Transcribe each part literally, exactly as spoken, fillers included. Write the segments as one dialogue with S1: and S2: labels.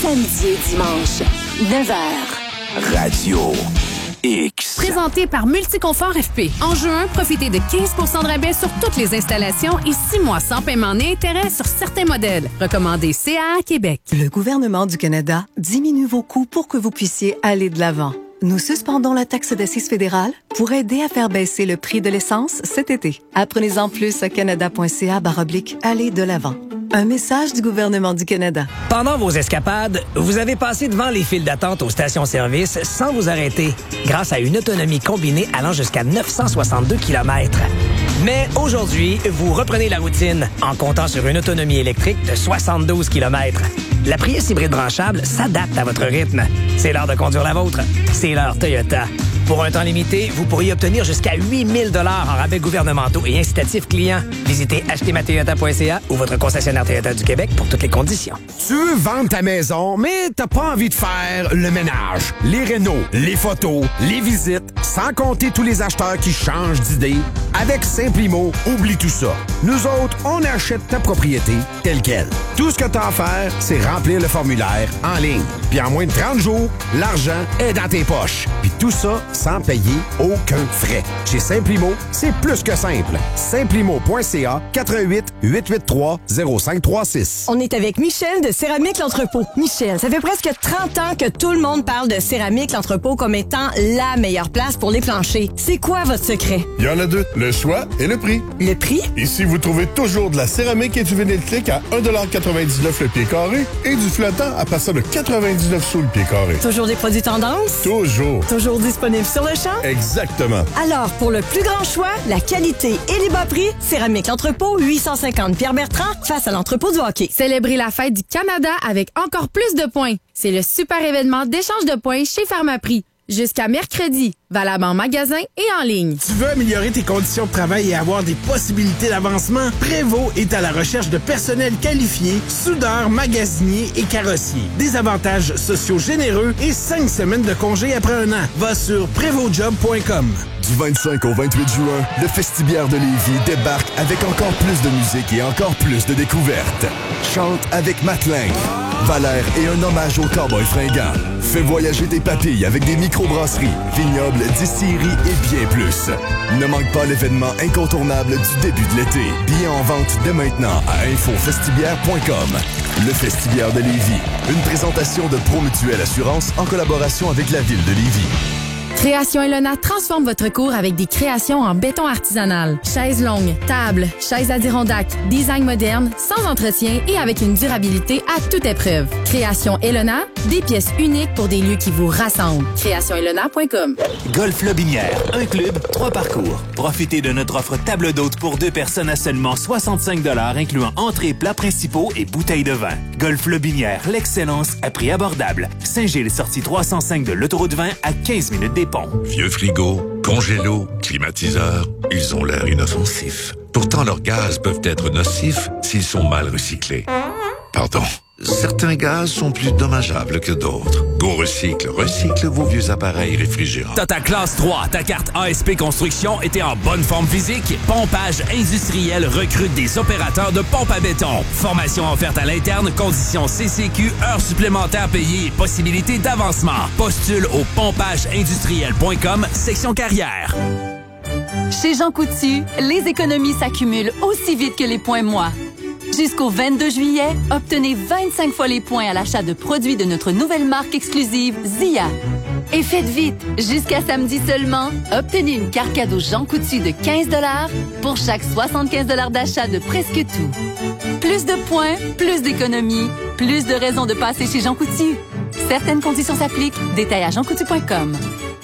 S1: samedi et dimanche, neuf heures.
S2: Radio X.
S3: Présenté par Multiconfort F P. En juin, profitez de quinze pour cent de rabais sur toutes les installations et six mois sans paiement ni intérêt sur certains modèles. Recommandé C A A Québec.
S4: Le gouvernement du Canada diminue vos coûts pour que vous puissiez aller de l'avant. Nous suspendons la taxe d'assises fédérale pour aider à faire baisser le prix de l'essence cet été. Apprenez-en plus à canada.ca barre oblique aller de l'avant. Un message du gouvernement du Canada.
S5: Pendant vos escapades, vous avez passé devant les files d'attente aux stations-service sans vous arrêter, grâce à une autonomie combinée allant jusqu'à neuf cent soixante-deux kilomètres. Mais aujourd'hui, vous reprenez la routine en comptant sur une autonomie électrique de soixante-douze kilomètres. La Prius hybride branchable s'adapte à votre rythme. C'est l'heure de conduire la vôtre. C'est l'heure Toyota. Pour un temps limité, vous pourriez obtenir jusqu'à huit mille dollars en rabais gouvernementaux et incitatifs clients. Visitez acheter ma toyota point c a ou votre concessionnaire Toyota du Québec pour toutes les conditions.
S6: Tu veux vendre ta maison, mais t'as pas envie de faire le ménage, les rénaux, les photos, les visites, sans compter tous les acheteurs qui changent d'idée? Avec Simplimo, oublie tout ça. Nous autres, on achète ta propriété telle quelle. Tout ce que t'as à faire, c'est remplir le formulaire en ligne. Puis en moins de trente jours, l'argent est dans tes poches. Puis tout ça sans payer aucun frais. Chez Simplimo, c'est plus que simple. Simplimo point c a quatre un huit, huit huit trois, zéro cinq trois six.
S7: On est avec Michel de Céramique L'Entrepôt. Michel, ça fait presque trente ans que tout le monde parle de Céramique L'Entrepôt comme étant la meilleure place pour les planchers. C'est quoi votre secret?
S8: Il y en a deux, le choix et le prix.
S7: Le prix?
S8: Ici, vous trouvez toujours de la céramique et du vinyle clic à un dollar quatre-vingt-dix-neuf le pied carré et du flottant à partir de quatre-vingt-dix-neuf sous le pied carré.
S7: Toujours des produits tendance?
S8: Toujours.
S7: Toujours disponibles sur le champ?
S8: Exactement.
S7: Alors, pour le plus grand choix, la qualité et les bas prix, Céramique L'Entrepôt, huit cent cinquante Pierre-Bertrand, face à l'entrepôt du hockey.
S3: Célébrez la fête du Canada avec encore plus de points. C'est le super événement d'échange de points chez Pharmaprix. Jusqu'à mercredi, valable en magasin et en ligne.
S9: Tu veux améliorer tes conditions de travail et avoir des possibilités d'avancement? Prévost est à la recherche de personnel qualifié, soudeurs, magasiniers et carrossiers. Des avantages sociaux généreux et cinq semaines de congé après un an. Va sur prévost job point com.
S10: Du vingt-cinq au vingt-huit juin, le Festibiaire de Lévis débarque avec encore plus de musique et encore plus de découvertes. Chante avec Matelin, Valère et un hommage aux cowboys fringants. Fais voyager tes papilles avec des microbrasseries, vignobles, distilleries et bien plus. Ne manque pas l'événement incontournable du début de l'été. Billets en vente dès maintenant à info festibiaire point com. Le Festibiaire de Lévis, une présentation de Promutuelle Assurance en collaboration avec la ville de Lévis.
S3: Création Elona transforme votre cour avec des créations en béton artisanal. Chaises longues, tables, chaises Adirondack, design moderne, sans entretien et avec une durabilité à toute épreuve. Création Elona, des pièces uniques pour des lieux qui vous rassemblent. création elona point com.
S2: Golf Lobinière, un club, trois parcours. Profitez de notre offre table d'hôte pour deux personnes à seulement soixante-cinq dollars, incluant entrées, plats principaux et bouteilles de vin. Golf Lobinière, l'excellence à prix abordable. Saint-Gilles, sortie trois cent cinq de l'autoroute vingt à quinze minutes des ponts.
S11: Vieux frigo, congélo, climatiseur, ils ont l'air inoffensifs. Pourtant, leurs gaz peuvent être nocifs s'ils sont mal recyclés. Pardon. Certains gaz sont plus dommageables que d'autres. Go Recycle, recycle vos vieux appareils réfrigérants.
S12: T'as ta classe trois, ta carte A S P Construction et t'es en bonne forme physique? Pompage Industriel recrute des opérateurs de pompe à béton. Formation offerte à l'interne, conditions C C Q, heures supplémentaires payées et possibilités d'avancement. Postule au pompage industriel point com, section carrière.
S13: Chez Jean Coutu, les économies s'accumulent aussi vite que les points moi. Jusqu'au vingt-deux juillet, obtenez vingt-cinq fois les points à l'achat de produits de notre nouvelle marque exclusive Zia. Et faites vite, jusqu'à samedi seulement, obtenez une carte cadeau Jean Coutu de quinze dollars pour chaque soixante-quinze dollars d'achat de presque tout. Plus de points, plus d'économies, plus de raisons de passer chez Jean Coutu. Certaines conditions s'appliquent. Détail à jean coutu point com.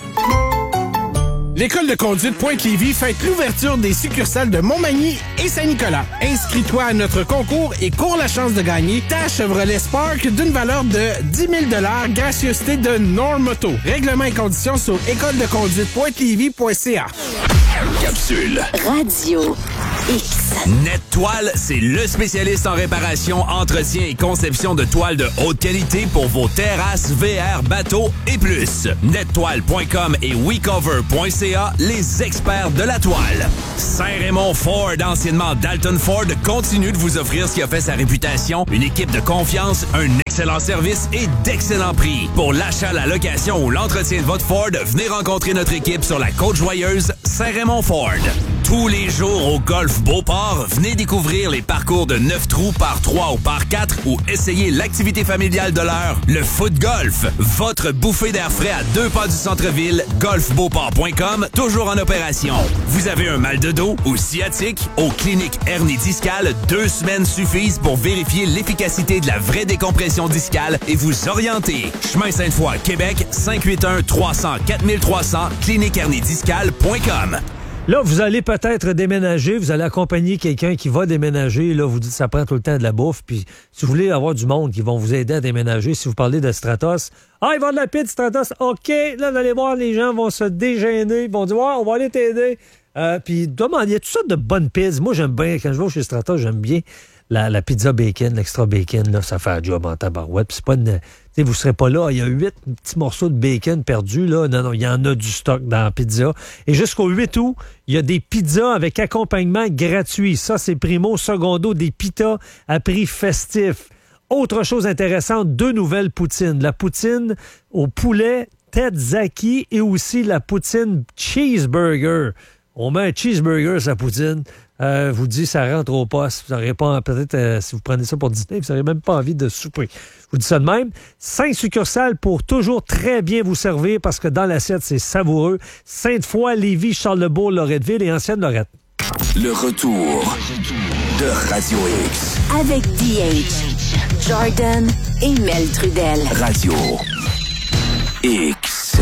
S9: L'École de conduite Pointe-Lévis fête l'ouverture des succursales de Montmagny et Saint-Nicolas. Inscris-toi à notre concours et cours la chance de gagner ta Chevrolet Spark d'une valeur de dix mille dollars, gracieuseté de Normoto. Règlements et conditions sur école de conduite pointe lévis point c a.
S2: Capsule.
S1: Radio X.
S12: NetToile, c'est le spécialiste en réparation, entretien et conception de toiles de haute qualité pour vos terrasses, V R, bateaux et plus. nettoile point com et wecover point c a, les experts de la toile. Saint-Raymond Ford, anciennement Dalton Ford, continue de vous offrir ce qui a fait sa réputation, une équipe de confiance, un excellent service et d'excellents prix. Pour l'achat, la location ou l'entretien de votre Ford, venez rencontrer notre équipe sur la Côte-Joyeuse, Saint-Raymond Ford. Tous les jours au Golf Beauport, venez découvrir les parcours de neuf trous par trois ou par quatre ou essayez l'activité familiale de l'heure, le foot golf. Votre bouffée d'air frais à deux pas du centre-ville, golf beauport point com, toujours en opération. Vous avez un mal de dos ou sciatique? Aux cliniques hernie discale, deux semaines suffisent pour vérifier l'efficacité de la vraie décompression discale et vous orienter. Chemin Sainte-Foy, Québec, cinq huit un trois cents quatre trois cents, clinique hernie discale point com.
S14: Là, vous allez peut-être déménager, vous allez accompagner quelqu'un qui va déménager. Là, vous dites que ça prend tout le temps de la bouffe. Puis, si vous voulez avoir du monde qui vont vous aider à déménager, si vous parlez de Stratos, ah, il va de la pizza, Stratos. OK, là, vous allez voir, les gens vont se dégêner. Ils vont dire, ouais, on va aller t'aider. Euh, puis, demandez, il y a toutes sortes de bonnes pizzas. Moi, j'aime bien, quand je vais chez Stratos, j'aime bien la, la pizza bacon, l'extra bacon. Là, ça fait un job en tabarouette. Puis, c'est pas une. T'sais, vous ne serez pas là. Il y a huit petits morceaux de bacon perdus. Là. Non, non, il y en a du stock dans la pizza. Et jusqu'au huit août, il y a des pizzas avec accompagnement gratuit. Ça, c'est primo. Secondo, des pitas à prix festif. Autre chose intéressante, deux nouvelles poutines. La poutine au poulet Tedzaki et aussi la poutine cheeseburger. On met un cheeseburger sur la poutine. Euh, vous dit ça rentre au poste. Vous n'aurez pas, peut-être, euh, si vous prenez ça pour dîner, vous n'aurez même pas envie de souper. Je vous dis ça de même. Cinq succursales pour toujours très bien vous servir parce que dans l'assiette, c'est savoureux. Sainte-Foy, Lévis, Charles-de-Beaune, Loretteville et Ancienne-Lorette.
S2: Le retour de Radio X.
S1: Avec D H, Jordan et Mel Trudel.
S2: Radio X.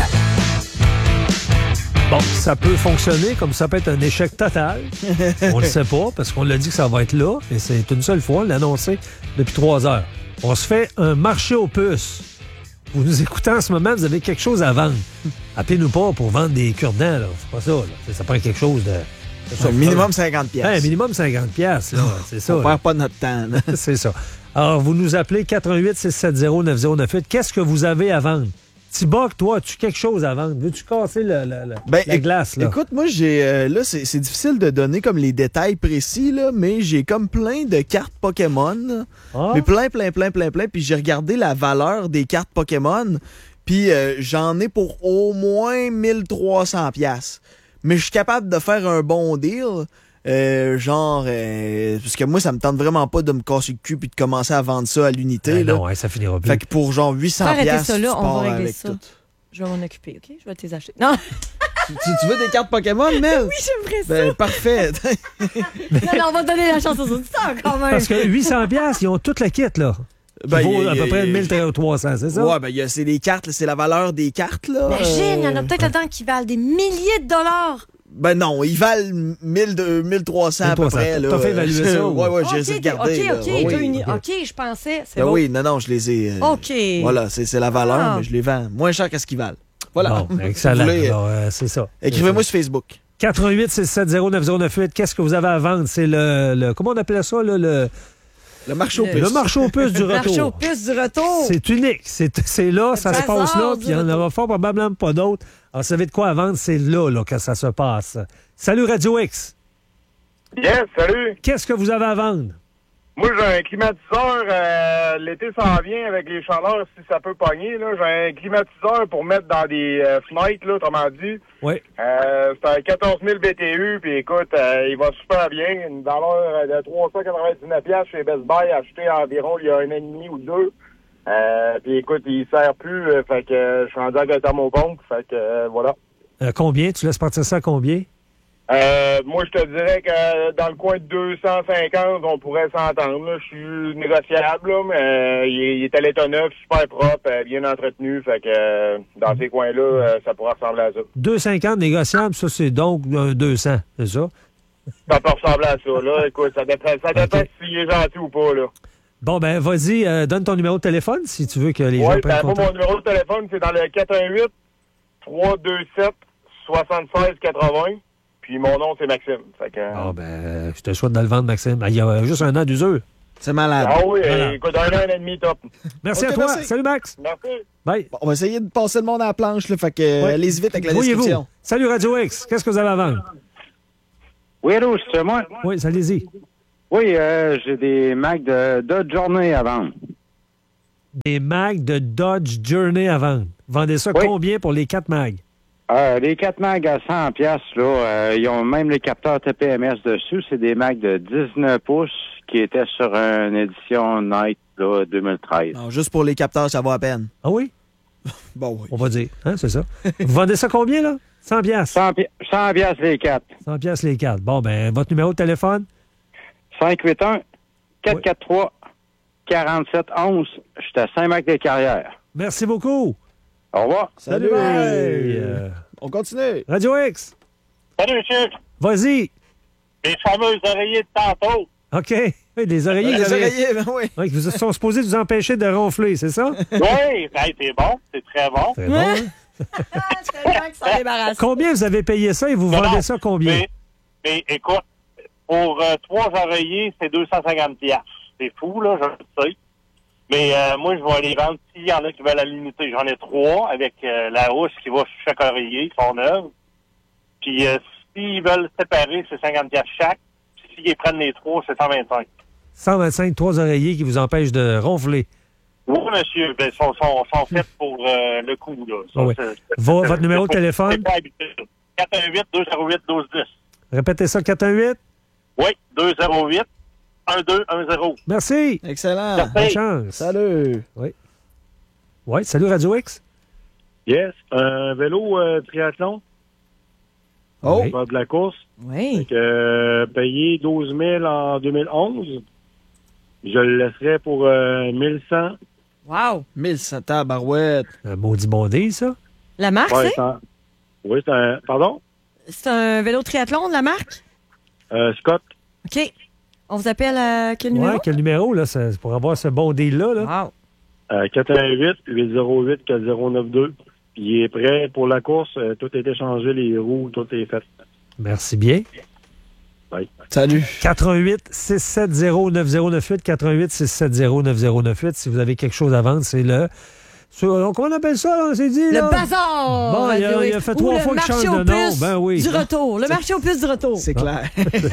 S14: Bon, ça peut fonctionner comme ça peut être un échec total. On le sait pas parce qu'on l'a dit que ça va être là et c'est une seule fois, on l'a annoncé depuis trois heures. On se fait un marché aux puces. Vous nous écoutez en ce moment, vous avez quelque chose à vendre. Appelez-nous pas pour vendre des cure-dents, là. C'est pas ça, là. Ça prend quelque chose de...
S15: Ça, minimum cinquante piastres.
S14: Ouais, minimum cinquante piastres, là. C'est ça.
S15: On perd pas notre temps, là.
S14: C'est ça. Alors, vous nous appelez quatre un huit six sept zéro neuf zéro neuf huit. Qu'est-ce que vous avez à vendre? Tiboc, toi, as-tu quelque chose à vendre? Veux-tu casser le, le, le,
S15: ben,
S14: la glace, là?
S15: Écoute, moi, j'ai euh, là, c'est, c'est difficile de donner comme les détails précis, là, mais j'ai comme plein de cartes Pokémon. Ah. Mais plein, plein, plein, plein, plein. Puis j'ai regardé la valeur des cartes Pokémon. Puis euh, j'en ai pour au moins mille trois cents piastres. Mais je suis capable de faire un bon deal. Euh, genre, euh, parce que moi, ça me tente vraiment pas de me casser le cul puis de commencer à vendre ça à l'unité.
S14: Ben
S15: là.
S14: non, ouais, ça finira plus.
S15: Fait que pour genre huit cents piastres,
S7: ça, là,
S15: tu
S7: on
S15: pars
S7: va régler
S15: avec
S7: ça.
S15: tout.
S7: Je vais m'en occuper, OK? Je vais te les acheter. Non!
S15: tu, tu veux des cartes Pokémon, Mel?
S7: Oui, j'aimerais ça.
S15: Ben, parfait.
S7: non, non, on va donner la chance aux auditeurs, quand même.
S14: Parce que huit cents piastres, ils ont toute la kit, là.
S15: Ben,
S14: qui vaut
S15: y a,
S14: à peu
S15: y a,
S14: près mille trois cents, c'est ça?
S15: Ouais, ben, y a, c'est les cartes, c'est la valeur des cartes, là.
S7: Imagine, il y en a
S15: euh...
S7: peut-être là-dedans qui valent des milliers de dollars.
S15: Ben non, ils valent mille trois cents à peu près.
S14: T'as fait évaluer ça?
S15: Ouais, ouais,
S7: okay,
S15: j'ai regardé.
S7: OK, OK,
S15: là.
S7: okay.
S15: Oui.
S7: Une... OK, je pensais. C'est
S15: ben
S7: bon.
S15: Oui, non, non, je les ai. Euh...
S7: OK.
S15: Voilà, c'est, c'est la valeur,
S7: ah.
S15: mais je les vends moins cher qu'à ce qu'ils valent. Voilà.
S14: Bon, excellent.
S15: voulez,
S14: Alors, euh, c'est ça.
S15: Écrivez-moi sur Facebook.
S14: quatre un huit six sept zéro neuf zéro neuf huit. Qu'est-ce que vous avez à vendre? C'est le. le comment on appelait ça, là? Le.
S15: Le marché aux puces.
S14: Le marché aux puces du retour.
S7: Le marché aux puces du retour.
S14: C'est unique. C'est, c'est là, ça se passe là, puis il y en aura fort probablement pas d'autres. Alors, vous savez de quoi à vendre? C'est là, là que ça se passe. Salut Radio X.
S16: Yes, salut.
S14: Qu'est-ce que vous avez à vendre?
S16: Moi, j'ai un climatiseur. Euh, l'été s'en vient avec les chaleurs, si ça peut pogner. Là. J'ai un climatiseur pour mettre dans des euh, fenêtres, là, autrement dit.
S14: Oui.
S16: Euh, c'est un quatorze mille B T U, puis écoute, euh, il va super bien. Une valeur de trois cent quatre-vingt-dix-neuf piastres chez Best Buy, acheté environ il y a un an et demi ou deux. Euh, puis écoute, il sert plus, euh, fait que euh, je suis rendu avec un thermopompe, fait que euh, voilà.
S14: Euh, combien? Tu laisses partir ça à combien?
S16: Euh, moi, je te dirais que dans le coin de deux cent cinquante, on pourrait s'entendre. Là. Je suis négociable, là, mais euh, il, est, il est à l'état neuf, super propre, euh, bien entretenu. Fait que euh, dans ces coins-là, euh, ça pourrait ressembler à ça.
S14: deux cent cinquante négociables, ça, c'est donc un deux cents, c'est ça?
S16: Ça peut ressembler à ça. Là. Écoute, ça dépend, ça dépend okay. s'il est gentil ou pas. Là.
S14: Bon, ben, vas-y, euh, donne ton numéro de téléphone si tu veux que les
S16: ouais,
S14: gens prennent
S16: ben,
S14: contact.
S16: Moi, mon numéro de téléphone, c'est dans le quatre un huit trois deux sept soixante-seize quatre-vingts. Puis puis mon nom, c'est Maxime. Fait que,
S14: Ah, oh, ben, je te souhaite de le vendre, Maxime. Il y a juste un an d'usure.
S15: C'est malade.
S16: Ah oui,
S15: Voilà.
S16: écoute, un an et demi, top.
S14: Merci
S15: Ok,
S14: à toi.
S15: merci.
S14: Salut, Max.
S16: Merci.
S14: Bye.
S15: Bon, on va essayer de passer le monde à la planche, là, fait que euh,
S14: Ouais.
S15: allez-y vite avec la
S14: Voyez-vous.
S15: description.
S14: Salut, Radio X. Qu'est-ce que vous avez à vendre?
S17: Oui, allô, c'est moi?
S14: Oui, allez-y.
S17: Oui, euh, j'ai des Macs de Dodge Journey à vendre.
S14: Des mags de Dodge Journey à vendre. Vendez ça
S17: Oui.
S14: combien pour les quatre mags?
S17: Euh, les quatre Macs à cent piastres, là, euh, ils ont même les capteurs T P M S dessus. C'est des Macs de dix-neuf pouces qui étaient sur une édition Night là, deux mille treize.
S15: Non, juste pour les capteurs, ça va à peine.
S14: Ah oui?
S15: Bon, oui.
S14: On va dire, hein, c'est ça. Vous vendez ça combien, là? cent piastres.
S17: cent piastres les quatre.
S14: cent piastres les quatre. Bon, ben, votre numéro de téléphone?
S17: cinq huit un, quatre quatre trois, quarante-sept onze. Je suis à Saint-Marc-des-Carrières.
S14: Merci beaucoup.
S17: Au revoir.
S15: Salut.
S14: Bye. Euh,
S15: On continue.
S14: Radio X.
S16: Salut, monsieur.
S14: Vas-y.
S16: Les fameux oreillers de tantôt.
S14: OK. Oui, les oreillers.
S15: Les
S14: vous avez-
S15: oreillers, ben oui.
S14: Oui, vous sont supposés vous empêcher de ronfler, c'est ça?
S16: Oui, ben, c'est bon. C'est très bon.
S14: C'est bon, hein?
S7: Combien?
S14: Combien vous avez payé ça et vous
S16: Non,
S14: vendez
S16: non,
S14: ça combien?
S16: Mais, mais écoute, pour euh, trois oreillers, c'est deux cent cinquante piastres. C'est fou, là, je le sais. Mais euh, moi, je vais les vendre. S'il y en a qui veulent la l'unité, j'en ai trois avec euh, la housse qui va sur chaque oreiller, qui sont neuves. Puis euh, s'ils veulent séparer, c'est cinquante piastres chaque. Puis s'ils prennent les trois, c'est cent vingt-cinq.
S14: cent vingt-cinq, trois oreillers qui vous empêchent de ronfler.
S16: Oui, monsieur. Ben, sont, sont, sont faits pour euh, le coup, là. Ça,
S14: Ah oui.
S16: c'est-
S14: Va-
S16: c'est-
S14: votre numéro de
S16: c'est pas-
S14: téléphone?
S16: C'est pas habituel. quatre un huit, deux zéro huit, un deux un zéro.
S14: Répétez ça, quatre un huit.
S16: Oui, deux zéro huit, un deux un zéro.
S14: Merci.
S15: Excellent.
S16: Merci.
S14: Bonne chance.
S15: Salut.
S14: Oui. Oui, salut Radio X.
S18: Yes, un vélo euh, triathlon.
S15: Oh.
S14: Oui.
S18: Pas de la course.
S7: Oui.
S18: Fait que, euh, payé douze mille en deux mille onze. Je le laisserais pour euh, mille cent.
S7: Wow.
S15: mille cent tabarouettes.
S14: Un maudit bondé, ça.
S7: La marque,
S18: Ouais,
S7: c'est?
S18: c'est un- Oui, c'est un... Pardon?
S7: C'est un vélo triathlon de la marque?
S18: Euh, Scott.
S7: OK. On vous appelle à quel numéro?
S14: Ouais, quel numéro, là, c'est pour avoir ce bon deal-là, là?
S7: Wow.
S18: Euh, quatre un huit, huit zéro huit, quatre zéro neuf deux. Puis il est prêt pour la course. Euh, tout est échangé, les roues, tout est fait.
S14: Merci bien.
S18: Bye.
S15: Salut.
S14: quatre un huit, six sept zéro, neuf zéro neuf huit, quatre un huit, six sept zéro, neuf zéro neuf huit. Si vous avez quelque chose à vendre, c'est le... sur- Comment on appelle ça, là, on s'est dit, là?
S7: Le bazar!
S14: Bon, il a,
S7: Radio
S14: il a
S7: X.
S14: fait
S7: Ou
S14: trois
S7: le
S14: fois qu'il
S7: marché
S14: change
S7: aux
S14: de nom.
S7: puces
S14: Ben oui.
S7: Du retour. Le marché aux puces du retour.
S15: C'est clair.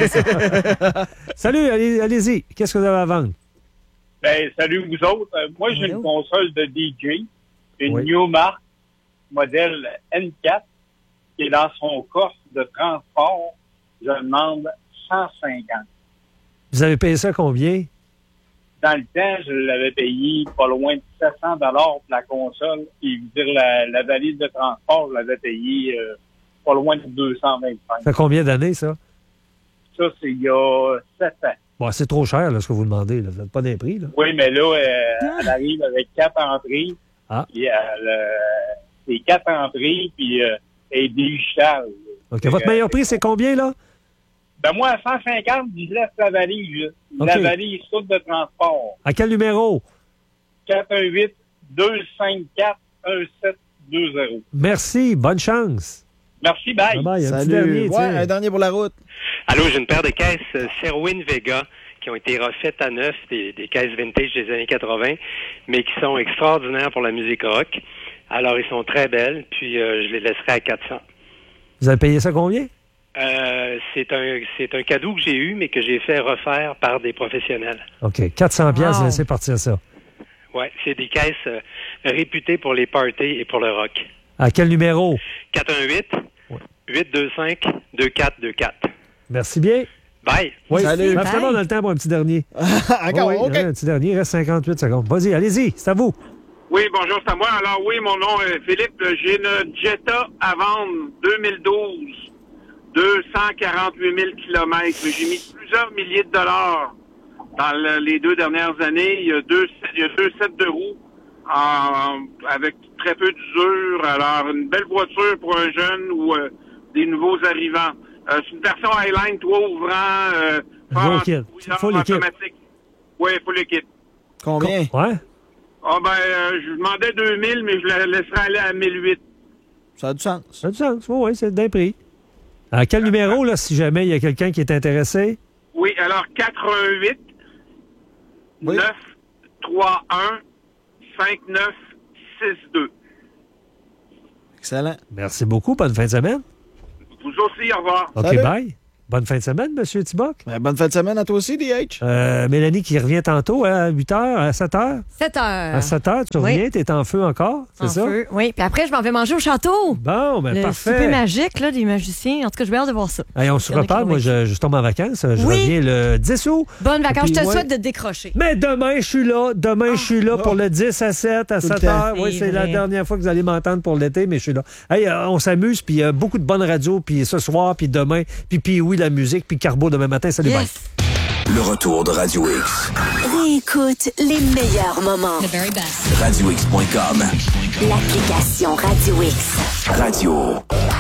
S14: Salut, allez- allez-y. Qu'est-ce que vous avez à vendre?
S19: Ben, salut vous autres. Euh, moi, j'ai une console de D J, une
S14: Oui.
S19: Newmark, modèle N quatre, qui est dans son coffre de transport. Je demande cent cinquante.
S14: Vous avez payé ça combien?
S19: Dans le temps, je l'avais payé pas loin de sept cents dollars pour la console. Puis, je veux dire, la, la valise de transport, je l'avais payé euh, pas loin de deux cent vingt-cinq.
S14: Ça fait combien d'années, ça?
S19: Ça, c'est il y a sept ans.
S14: Bon, c'est trop cher, là, ce que vous demandez. Là. Vous n'êtes pas d'un prix, là.
S19: Oui, mais là, euh, elle arrive avec quatre entrées.
S14: Ah.
S19: Puis elle, euh, c'est quatre entrées, puis euh, elle est digitale.
S14: OK. Votre meilleur prix, c'est combien, là?
S19: Ben moi, à cent cinquante, je laisse la valise. là.
S14: OK.
S19: La valise toute de transport.
S14: À quel numéro?
S19: quatre un huit, deux cinq quatre, un sept deux zéro.
S14: Merci. Bonne chance.
S19: Merci, bye.
S14: Bye-bye. Un petit
S15: Salut.
S14: dernier,
S15: Ouais,
S14: tiens.
S15: un dernier pour la route.
S20: Allô, j'ai une paire de caisses euh, Serwin Vega qui ont été refaites à neuf, des, des caisses vintage des années quatre-vingt, mais qui sont extraordinaires pour la musique rock. Alors, ils sont très belles, puis euh, je les laisserai à quatre cents.
S14: Vous avez payé ça combien?
S20: Euh, c'est un c'est un cadeau que j'ai eu, mais que j'ai fait refaire par des professionnels.
S14: OK. quatre cents piastres,
S7: Wow.
S14: laissez partir ça.
S20: Ouais, c'est des caisses euh, réputées pour les parties et pour le rock.
S14: À quel numéro?
S20: quatre un huit, huit deux cinq, deux quatre deux quatre.
S14: Merci bien.
S20: Bye.
S14: Oui.
S15: Salut.
S14: Ben, finalement, on a le temps pour un petit dernier.
S15: Encore,
S14: Oui,
S15: OK.
S14: Un petit dernier. Il reste cinquante-huit secondes. Vas-y, allez-y. C'est à vous.
S21: Oui, bonjour, c'est à moi. Alors oui, mon nom est Philippe. J'ai une Jetta à vendre deux mille douze, deux cent quarante-huit mille kilomètres. J'ai mis plusieurs milliers de dollars dans le- les deux dernières années. Il y a deux, il y a deux sets de roues en- avec très peu d'usure. Alors, une belle voiture pour un jeune ou euh, des nouveaux arrivants. Euh, c'est une version Highline, toit ouvrant, euh,
S14: Full kit.
S21: anti-brouillard
S14: Full kit.
S21: automatique. Oui, full kit.
S15: Combien?
S14: Ouais.
S21: Ah ben, euh, je demandais deux mille, mais je la laisserai aller à mille huit.
S15: Ça a du sens.
S14: Ça a du sens. Oui, oui, c'est d'un prix. À quel numéro, là, si jamais il y a quelqu'un qui est intéressé?
S21: Oui, alors quatre un huit neuf trois un cinq neuf six deux.
S15: Excellent.
S14: Merci beaucoup. Bonne fin de semaine.
S21: Vous aussi, au revoir.
S14: OK,
S15: Salut.
S14: bye. Bonne fin de semaine, M. Thibac.
S15: Ben, bonne fin de semaine à toi aussi, D H.
S14: Euh, Mélanie qui revient tantôt à huit heures, à sept heures.
S7: sept heures.
S14: À sept heures, tu
S7: Oui.
S14: reviens, t'es en feu encore, c'est
S7: En
S14: ça?
S7: feu, oui. Puis après, je m'en vais manger au château.
S14: Bon, ben
S7: Le
S14: parfait.
S7: souper magique là, des magiciens. En tout cas, j'ai bien hâte de voir ça.
S14: Hey, on se
S7: Il y en a qui
S14: reparle.
S7: vont
S14: Moi,
S7: être-
S14: je, je tombe en vacances. Je
S7: Oui.
S14: reviens le dix août.
S7: Bonnes vacances.
S14: Puis,
S7: Je te
S14: ouais.
S7: souhaite de décrocher.
S14: Mais demain, je suis là. Demain, je suis là pour le dix à sept, à
S15: Tout le
S14: sept
S15: temps.
S14: heures. Oui,
S7: C'est
S14: c'est la
S7: vrai.
S14: dernière fois que vous allez m'entendre pour l'été, mais je suis là. Hey, euh, on s'amuse, puis euh, beaucoup de bonnes radios, puis ce soir, puis demain, puis puis oui, la musique, puis Carbo demain matin. Salut, bye.
S4: Le retour de Radio X.
S1: Réécoute les meilleurs moments.
S4: radio x point com.
S1: L'application Radio X.
S4: Radio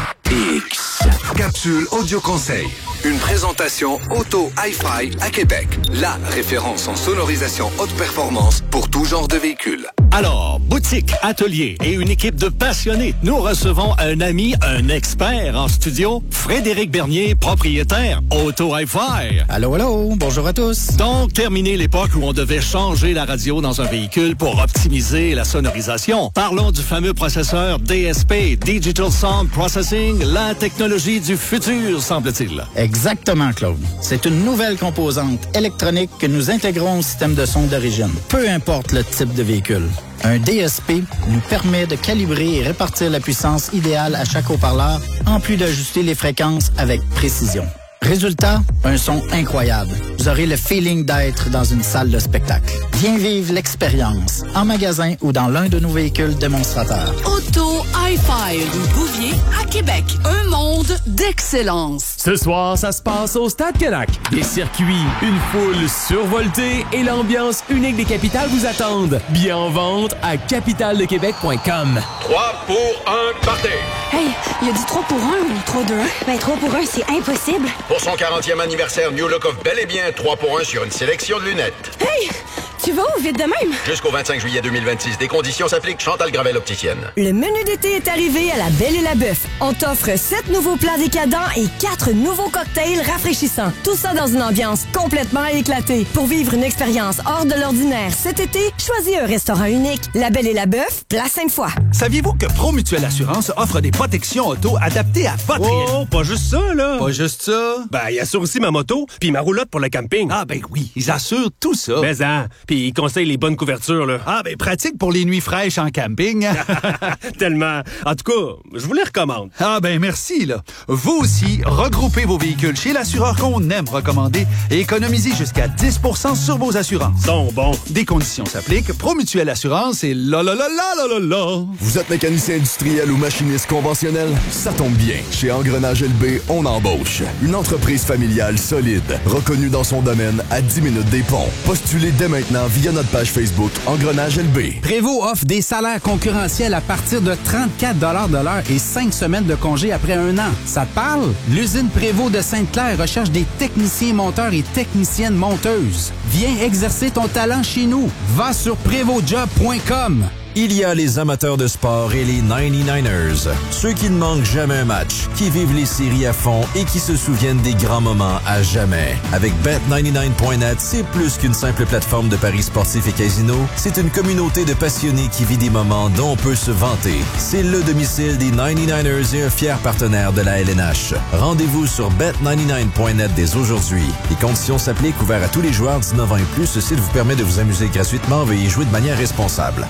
S4: X. Capsule Audio Conseil. Une présentation Auto Hi-Fi à Québec. La référence en sonorisation haute performance pour tout genre de véhicule.
S22: Alors, boutique, atelier et une équipe de passionnés. Nous recevons un ami, un expert en studio, Frédéric Bernier, propriétaire Auto Hi-Fi.
S23: Allô, allô, bonjour à tous.
S22: Donc, terminé l'époque où on devait changer la radio dans un véhicule pour optimiser la sonorisation. Parlons du fameux processeur D S P, Digital Sound Processing, la technologie du futur, semble-t-il.
S23: Exactement, Claude. C'est une nouvelle composante électronique que nous intégrons au système de son d'origine, peu importe le type de véhicule. Un D S P nous permet de calibrer et répartir la puissance idéale à chaque haut-parleur, en plus d'ajuster les fréquences avec précision. Résultat, un son incroyable. Vous aurez le feeling d'être dans une salle de spectacle. Viens vivre l'expérience en magasin ou dans l'un de nos véhicules démonstrateurs.
S24: Auto Hi-Fi rue Bouvier à Québec. Un monde d'excellence.
S25: Ce soir, ça se passe au Stade Canac. Des circuits, une foule survoltée et l'ambiance unique des capitales vous attendent. Billets en vente à capital de québec point com.
S26: trois pour un party.
S27: Hey, il a dit trois pour un ou trois deux un? Ben, trois pour un, c'est impossible.
S26: Pour son quarantième anniversaire, New Look offre bel et bien trois pour un sur une sélection de lunettes.
S27: Hey, tu vas où vite de même?
S26: Jusqu'au vingt-cinq juillet deux mille vingt-six, des conditions s'appliquent. Chantal Gravel, opticienne.
S7: Le menu d'été est arrivé à la Belle et la Bœuf. On t'offre sept nouveaux plats décadents et quatre nouveaux cocktails rafraîchissants. Tout ça dans une ambiance complètement éclatée. Pour vivre une expérience hors de l'ordinaire cet été, choisis un restaurant unique. La Belle et la Bœuf, place Sainte-Foy.
S28: Saviez-vous que Promutuelle Assurance offre des protections auto adaptées à votre réalité?
S29: Oh, pas juste ça, là.
S28: Pas juste ça.
S29: Ben, il assure aussi ma moto puis ma roulotte pour le camping.
S28: Ah, ben oui, ils assurent tout ça.
S29: Mais hein, puis ils conseillent les bonnes couvertures, là.
S28: Ah, ben pratique pour les nuits fraîches en camping.
S29: Tellement. En tout cas, je vous les recommande.
S28: Ah, ben merci, là. Vous aussi, regroupez vos véhicules chez l'assureur qu'on aime recommander et économisez jusqu'à dix pour cent sur vos assurances.
S29: Sont bons.
S28: Des conditions s'appliquent. Promutuelle Assurance et la la la la la la la.
S10: Vous êtes mécanicien industriel ou machiniste conventionnel? Ça tombe bien. Chez Engrenage L B, on embauche. Une entreprise familiale solide, reconnue dans son domaine à dix minutes des ponts. Postulez dès maintenant via notre page Facebook Engrenage L B.
S30: Prévost offre des salaires concurrentiels à partir de trente-quatre dollars de l'heure et cinq semaines de congé après un an. Ça te parle? L'usine Prévost de Sainte-Claire recherche des techniciens monteurs et techniciennes monteuses. Viens exercer ton talent chez nous. Va sur prévost job point com.
S31: Il y a les amateurs de sport et les ninety-niners. Ceux qui ne manquent jamais un match, qui vivent les séries à fond et qui se souviennent des grands moments à jamais. Avec bet quatre-vingt-dix-neuf point net, c'est plus qu'une simple plateforme de paris sportifs et casino. C'est une communauté de passionnés qui vit des moments dont on peut se vanter. C'est le domicile des ninety-niners et un fier partenaire de la L N H. Rendez-vous sur bet quatre-vingt-dix-neuf point net dès aujourd'hui. Les conditions s'appliquent, ouverts à tous les joueurs dix-neuf ans et plus. Ce site vous permet de vous amuser gratuitement. Veuillez jouer de manière responsable.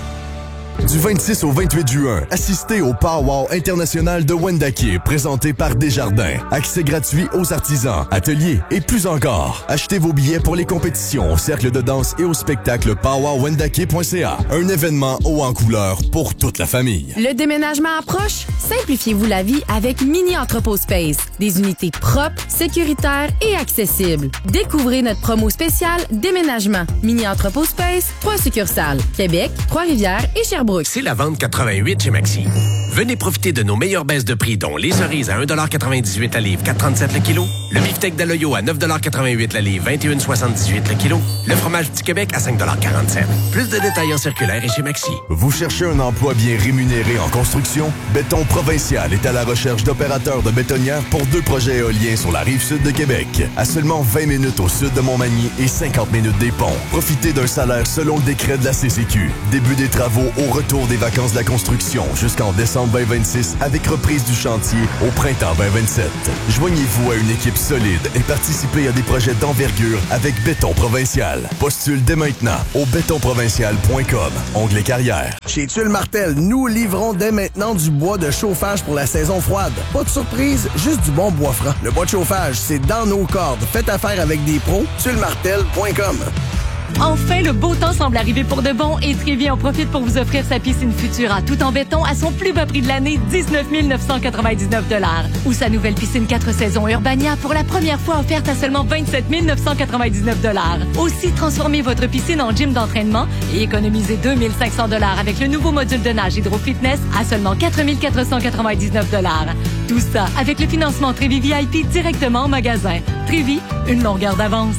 S10: Du vingt-six au vingt-huit juin, assistez au Pow-Wow international de Wendake, présenté par Desjardins. Accès gratuit aux artisans, ateliers et plus encore. Achetez vos billets pour les compétitions, au cercle de danse et au spectacle pow wow wendake point c a. Un événement haut en couleur pour toute la famille.
S3: Le déménagement approche? Simplifiez-vous la vie avec Mini Entrepôt Space. Des unités propres, sécuritaires et accessibles. Découvrez notre promo spéciale Déménagement. Mini Entrepôt Space, trois succursales. Québec, Trois-Rivières et Sherbrooke.
S32: C'est la vente quatre-vingt-huit chez Maxi.
S2: Venez profiter de nos meilleures baisses de prix, dont les cerises à un dollar quatre-vingt-dix-huit la livre, quatre trente-sept le kilo. Le beefsteak d'Aloyo à neuf dollars quatre-vingt-huit la livre, vingt et un soixante-dix-huit le kilo. Le fromage Petit Québec à cinq dollars quarante-sept. Plus de détails en circulaire et chez Maxi.
S10: Vous cherchez un emploi bien rémunéré en construction? Béton Provincial est à la recherche d'opérateurs de bétonnières pour deux projets éoliens sur la rive sud de Québec. À seulement vingt minutes au sud de Montmagny et cinquante minutes des ponts. Profitez d'un salaire selon le décret de la C C Q. Début des travaux au retour des vacances de la construction jusqu'en décembre vingt vingt-six avec reprise du chantier au printemps vingt vingt-sept. Joignez-vous à une équipe solide et participez à des projets d'envergure avec Béton Provincial. Postule dès maintenant au béton provincial point com. Onglet carrière.
S5: Chez Tulle Martel, nous livrons dès maintenant du bois de chauffage pour la saison froide. Pas de surprise, juste du bon bois franc. Le bois de chauffage, c'est dans nos cordes. Faites affaire avec des pros. tulle martel point com.
S6: Enfin, le beau temps semble arriver pour de bon et Trévi en profite pour vous offrir sa piscine Futura tout en béton à son plus bas prix de l'année, dix-neuf mille neuf cent quatre-vingt-dix-neuf dollars. Ou sa nouvelle piscine quatre saisons Urbania pour la première fois offerte à seulement vingt-sept mille neuf cent quatre-vingt-dix-neuf dollars. Aussi, transformez votre piscine en gym d'entraînement et économisez deux mille cinq cents dollars avec le nouveau module de nage Hydro Fitness à seulement quatre mille quatre cent quatre-vingt-dix-neuf dollars. Tout ça avec le financement Trévi V I P directement en magasin. Trévi, une longueur d'avance.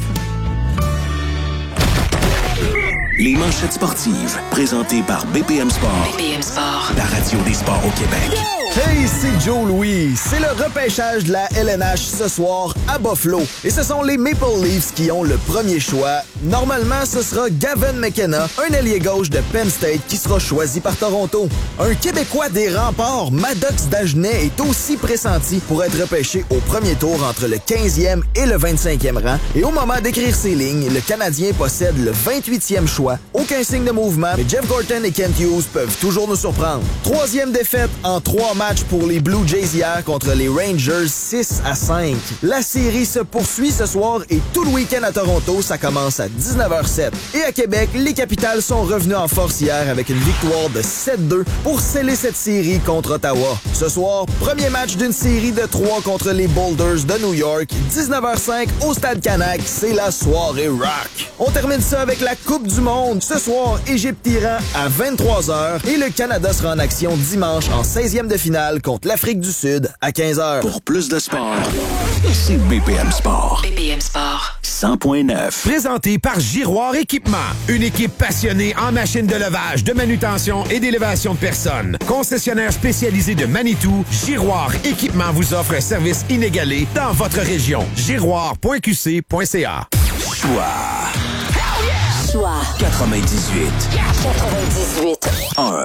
S31: Les manchettes sportives, présentées par B P M Sport.
S24: B P M Sport.
S31: La radio des sports au Québec.
S5: Hey, c'est Joe Louis. C'est le repêchage de la L N H ce soir à Buffalo. Et ce sont les Maple Leafs qui ont le premier choix. Normalement, ce sera Gavin McKenna, un ailier gauche de Penn State qui sera choisi par Toronto. Un Québécois des remparts, Maddox Dagenet, est aussi pressenti pour être repêché au premier tour entre le quinzième et le vingt-cinquième rang. Et au moment d'écrire ces lignes, le Canadien possède le vingt-huitième choix. Aucun signe de mouvement, mais Jeff Gorton et Kent Hughes peuvent toujours nous surprendre. Troisième défaite en trois match pour les Blue Jays hier contre les Rangers, six à cinq. La série se poursuit ce soir et tout le week-end à Toronto, ça commence à dix-neuf heures zéro sept. Et à Québec, les Capitals sont revenus en force hier avec une victoire de sept deux pour sceller cette série contre Ottawa. Ce soir, premier match d'une série de trois contre les Boulders de New York, dix-neuf heures cinq au Stade Canac, c'est la soirée rock. On termine ça avec la Coupe du Monde. Ce soir, Égypte-Iran à vingt-trois heures et le Canada sera en action dimanche en seizième de finale contre l'Afrique du Sud à quinze heures.
S31: Pour plus de sport, c'est B P M Sport.
S24: B P M Sport.
S31: cent point neuf.
S8: Présenté par Giroir Équipement. Une équipe passionnée en machines de levage, de manutention et d'élévation de personnes. Concessionnaire spécialisé de Manitou, Giroir Équipement vous offre un service inégalé dans votre région. giroir point q c point c a.
S31: Choix.
S1: Choix.
S31: quatre-vingt-dix-huit.
S1: quatre-vingt-dix-huit.
S31: un.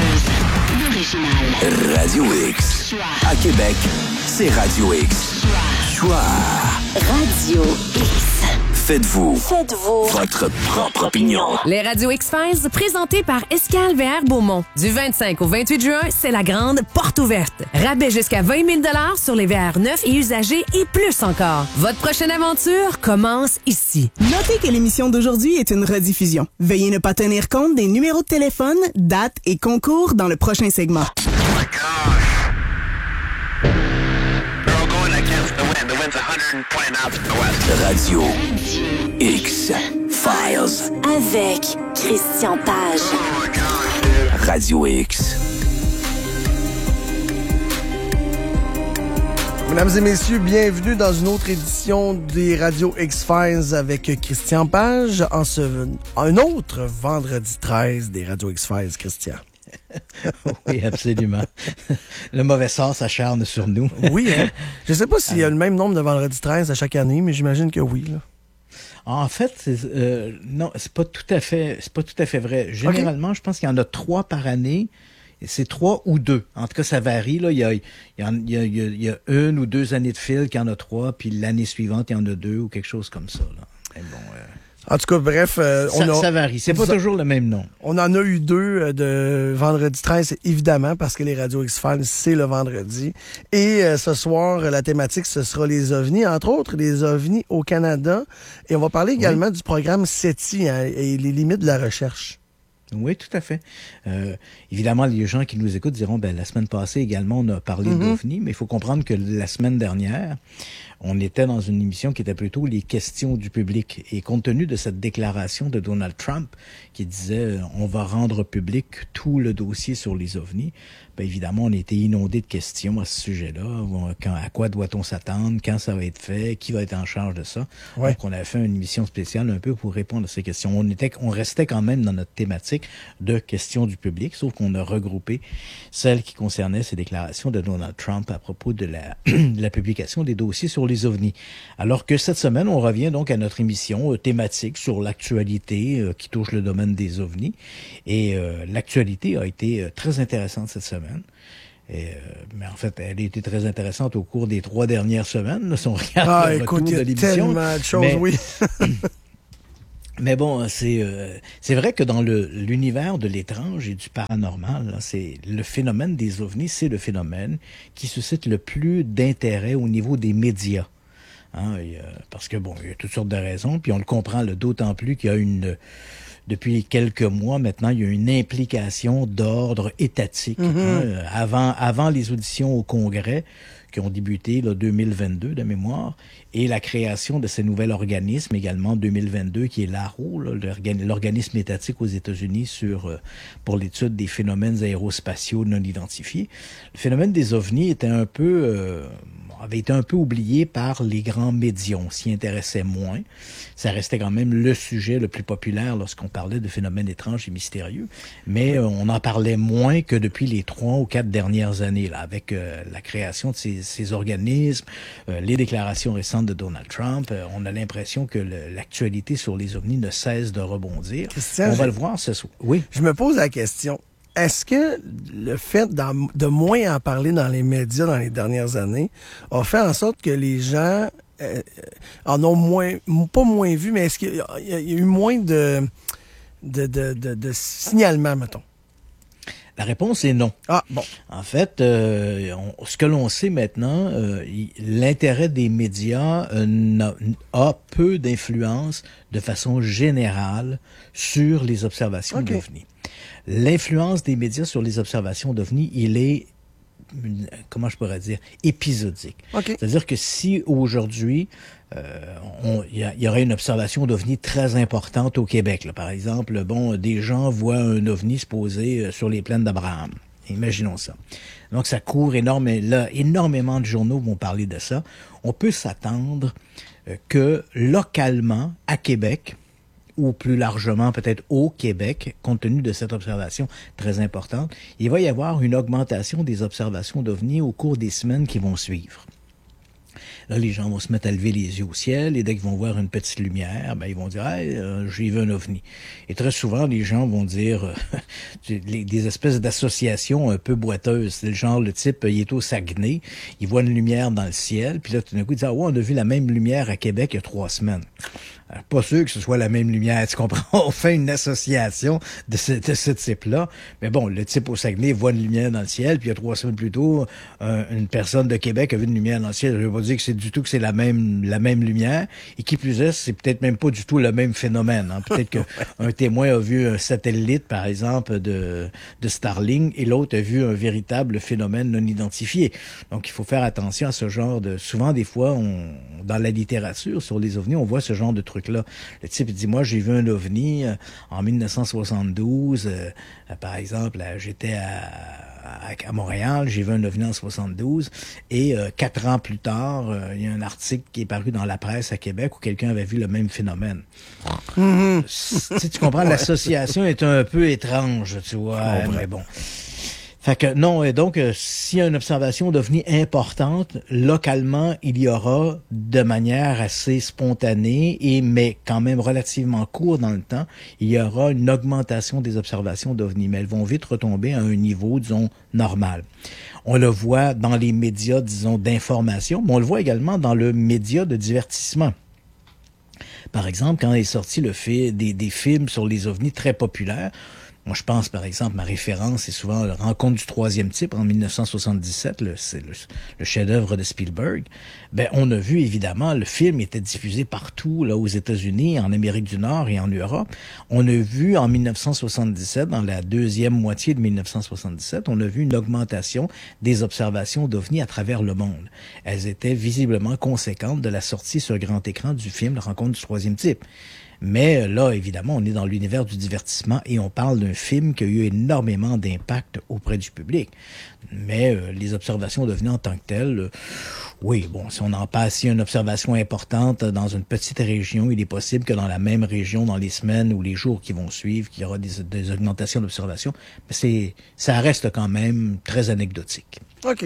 S31: Radio X. À Québec, c'est Radio X. Choix.
S1: Radio X.
S31: Faites-vous.
S1: Faites-vous.
S31: Votre propre opinion.
S3: Les Radio X-Files, présentés par Escale V R Beaumont. Du vingt-cinq au vingt-huit juin, c'est la grande porte ouverte. Rabais jusqu'à vingt mille dollars sur les V R neufs et usagés et plus encore. Votre prochaine aventure commence ici.
S9: Notez que l'émission d'aujourd'hui est une rediffusion. Veuillez ne pas tenir compte des numéros de téléphone, dates et concours dans le prochain segment.
S31: Radio X Files.
S1: Avec Christian Page.
S31: Radio X.
S5: Mesdames et messieurs, bienvenue dans une autre édition des Radio X-Files avec Christian Page en ce, un autre vendredi treize des Radio X-Files, Christian.
S23: Oui, absolument. Le mauvais sort s'acharne sur nous.
S5: Oui, hein? Je sais pas s'il y a le même nombre de vendredi treize à chaque année, mais j'imagine que oui, là.
S23: En fait, c'est, euh, non, c'est pas tout à fait, c'est pas tout à fait vrai. Généralement, okay. Je pense qu'il y en a trois par année. C'est trois ou deux. En tout cas, ça varie, là. Il y a, il y a, il y a, il y a une ou deux années de fil qu'il y en a trois, puis l'année suivante, il y en a deux ou quelque chose comme ça, là. Mais bon, euh...
S5: En tout cas, bref... Euh,
S23: ça,
S5: on a,
S23: ça varie. C'est pas a, toujours le même nom.
S5: On en a eu deux euh, de vendredi treize, évidemment, parce que les Radio X-Files, c'est le vendredi. Et euh, ce soir, la thématique, ce sera les ovnis, entre autres, les ovnis au Canada. Et on va parler également oui. du programme SETI hein, et les limites de la recherche.
S11: Oui, tout à fait. Euh, évidemment, les gens qui nous écoutent diront, ben la semaine passée également, on a parlé mm-hmm. d'OVNI, mais il faut comprendre que la semaine dernière, on était dans une émission qui était plutôt les questions du public. Et compte tenu de cette déclaration de Donald Trump qui disait « on va rendre public tout le dossier sur les ovnis », ben évidemment, on a été inondé de questions à ce sujet-là. Quand, à quoi doit-on s'attendre? Quand ça va être fait? Qui va être en charge de ça? Ouais. Donc, on a fait une émission spéciale un peu pour répondre à ces questions. On était, on restait quand même dans notre thématique de questions du public, sauf qu'on a regroupé celles qui concernaient ces déclarations de Donald Trump à propos de la, de la publication des dossiers sur les ovnis. Alors que cette semaine, on revient donc à notre émission euh, thématique sur l'actualité euh, qui touche le domaine des ovnis. Et euh, l'actualité a été euh, très intéressante cette semaine. Et, euh, mais en fait, elle a été très intéressante au cours des trois dernières semaines, là, si on regarde
S12: ah,
S11: le
S12: écoute,
S11: retour de l'émission.
S12: Tellement de choses,
S11: mais,
S12: oui.
S11: mais bon, c'est euh, c'est vrai que dans le l'univers de l'étrange et du paranormal, là, c'est le phénomène des ovnis, c'est le phénomène qui suscite le plus d'intérêt au niveau des médias. Hein, et, euh, parce que bon, il y a toutes sortes de raisons, puis on le comprend là, d'autant plus qu'il y a une depuis quelques mois maintenant, il y a une implication d'ordre étatique. Mm-hmm. Hein, avant, avant les auditions au Congrès, qui ont débuté en deux mille vingt-deux de mémoire, et la création de ce nouvel organisme également en deux mille vingt-deux, qui est l'A R O, là, l'organisme étatique aux États-Unis sur euh, pour l'étude des phénomènes aérospatiaux non identifiés. Le phénomène des ovnis était un peu... Euh, avait été un peu oublié par les grands médias. On s'y intéressait moins. Ça restait quand même le sujet le plus populaire lorsqu'on parlait de phénomènes étranges et mystérieux. Mais euh, on en parlait moins que depuis les trois ou quatre dernières années, là, avec euh, la création de ces, ces organismes, euh, les déclarations récentes de Donald Trump. Euh, on a l'impression que le, l'actualité sur les ovnis ne cesse de rebondir. Christian, on va je... le voir ce soir. Oui.
S12: Je me pose la question. Est-ce que le fait de moins en parler dans les médias dans les dernières années a fait en sorte que les gens euh, en ont moins, pas moins vu, mais est-ce qu'il y a, il y a eu moins de, de, de, de, de signalements, mettons?
S11: La réponse est non.
S12: Ah, bon.
S11: En fait, euh, on, ce que l'on sait maintenant, euh, l'intérêt des médias euh, a peu d'influence de façon générale sur les observations okay. d'OVNI. L'influence des médias sur les observations d'OVNI, il est, comment je pourrais dire, épisodique. Okay. C'est-à-dire que si aujourd'hui, euh, il y, y aurait une observation d'OVNI très importante au Québec, là, par exemple, bon, des gens voient un OVNI se poser sur les plaines d'Abraham. Imaginons ça. Donc, ça court énormément. Là, énormément de journaux vont parler de ça. On peut s'attendre euh, que localement, à Québec, ou plus largement peut-être au Québec, compte tenu de cette observation très importante, il va y avoir une augmentation des observations d'OVNI au cours des semaines qui vont suivre. Là, les gens vont se mettre à lever les yeux au ciel et dès qu'ils vont voir une petite lumière, ben ils vont dire hey, euh, j'ai vu un ovni. Et très souvent, les gens vont dire euh, des espèces d'associations un peu boiteuses. C'est le genre, le type, il est au Saguenay, il voit une lumière dans le ciel, puis là, tout d'un coup, il dit ah ouais, on a vu la même lumière à Québec il y a trois semaines. Alors, pas sûr que ce soit la même lumière, tu comprends? On fait une association de ce, de ce type-là. Mais bon, le type au Saguenay voit une lumière dans le ciel, puis il y a trois semaines plus tôt, euh, une personne de Québec a vu une lumière dans le ciel. Je ne veux pas dire que c'est du tout que c'est la même la même lumière. Et qui plus est, c'est peut-être même pas du tout le même phénomène. Hein. Peut-être qu'un témoin a vu un satellite, par exemple, de, de Starlink, et l'autre a vu un véritable phénomène non identifié. Donc, il faut faire attention à ce genre de... Souvent, des fois, on, dans la littérature sur les ovnis, on voit ce genre de trucs là. Le type dit, moi, j'ai vu un ovni euh, en dix-neuf cent soixante-douze. Euh, euh, par exemple, là, j'étais à, à, à Montréal, j'ai vu un ovni en soixante-douze. Et euh, quatre ans plus tard, euh, il y a un article qui est paru dans la presse à Québec où quelqu'un avait vu le même phénomène. Mm-hmm. Tu, tu comprends, l'association est un peu étrange, tu vois. Oh, mais bon. Fait que non, et donc, euh, s'il y a une observation d'OVNI importante, localement, il y aura, de manière assez spontanée, et mais quand même relativement court dans le temps, il y aura une augmentation des observations d'OVNI, mais elles vont vite retomber à un niveau, disons, normal. On le voit dans les médias, disons, d'information, mais on le voit également dans le média de divertissement. Par exemple, quand est sorti le fait des, des films sur les ovnis très populaires, Moi, je pense, par exemple, ma référence, c'est souvent la Rencontre du troisième type en dix-neuf cent soixante-dix-sept, le, c'est le, le chef-d'œuvre de Spielberg. Ben, on a vu, évidemment, le film était diffusé partout, là, aux États-Unis, en Amérique du Nord et en Europe. On a vu, en dix-neuf cent soixante-dix-sept, dans la deuxième moitié de dix-neuf cent soixante-dix-sept, on a vu une augmentation des observations d'ovnis à travers le monde. Elles étaient visiblement conséquentes de la sortie sur grand écran du film La Rencontre du troisième type. Mais là, évidemment, on est dans l'univers du divertissement et on parle d'un film qui a eu énormément d'impact auprès du public. Mais euh, les observations d'ovnis en tant que telles, euh, oui, bon, si on en passe, si une observation importante dans une petite région, il est possible que dans la même région, dans les semaines ou les jours qui vont suivre, qu'il y aura des, des augmentations d'observations. Mais c'est, ça reste quand même très anecdotique.
S12: OK.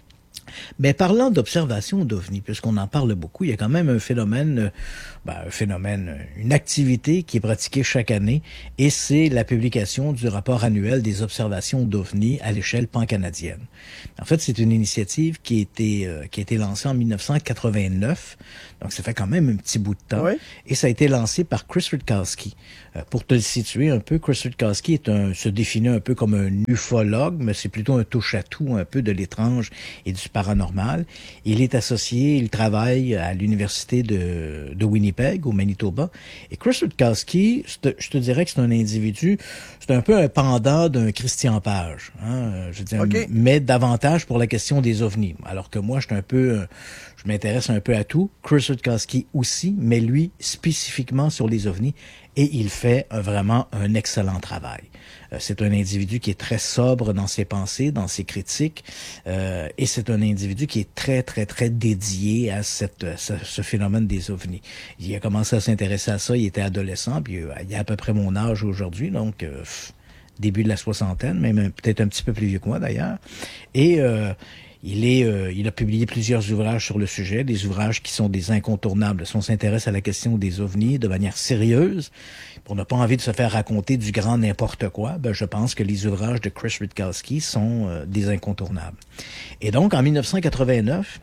S11: Mais parlant d'observation d'ovnis, puisqu'on en parle beaucoup, il y a quand même un phénomène, ben, un phénomène, une activité qui est pratiquée chaque année, et c'est la publication du rapport annuel des observations d'ovnis à l'échelle pan-canadienne. En fait, c'est une initiative qui a été, euh, qui a été lancée en dix-neuf cent quatre-vingt-neuf, donc ça fait quand même un petit bout de temps, oui. Et ça a été lancé par Chris Rutkowski. Euh, pour te le situer un peu, Chris Rutkowski est un, se définit un peu comme un ufologue, mais c'est plutôt un touche-à-tout un peu de l'étrange et du paranormal. Il est associé, il travaille à l'université de, de Winnipeg, au Manitoba. Et Chris Rutkowski, je te dirais que c'est un individu, c'est un peu un pendant d'un Christian Page, hein, je veux dire, okay. Mais davantage pour la question des ovnis. Alors que moi, je suis un peu, je m'intéresse un peu à tout. Chris Rutkowski aussi, mais lui, spécifiquement sur les ovnis. Et il fait euh, vraiment un excellent travail. Euh, c'est un individu qui est très sobre dans ses pensées, dans ses critiques, euh, et c'est un individu qui est très, très, très dédié à cette, ce, ce phénomène des ovnis. Il a commencé à s'intéresser à ça, il était adolescent, puis euh, il a à peu près mon âge aujourd'hui, donc euh, début de la soixantaine, même peut-être un petit peu plus vieux que moi d'ailleurs. Et euh, Il, est, euh, il a publié plusieurs ouvrages sur le sujet, des ouvrages qui sont des incontournables. Si on s'intéresse à la question des ovnis de manière sérieuse, pour ne pas envie de se faire raconter du grand n'importe quoi, ben je pense que les ouvrages de Chris Rutkowski sont euh, des incontournables. Et donc, en dix-neuf cent quatre-vingt-neuf,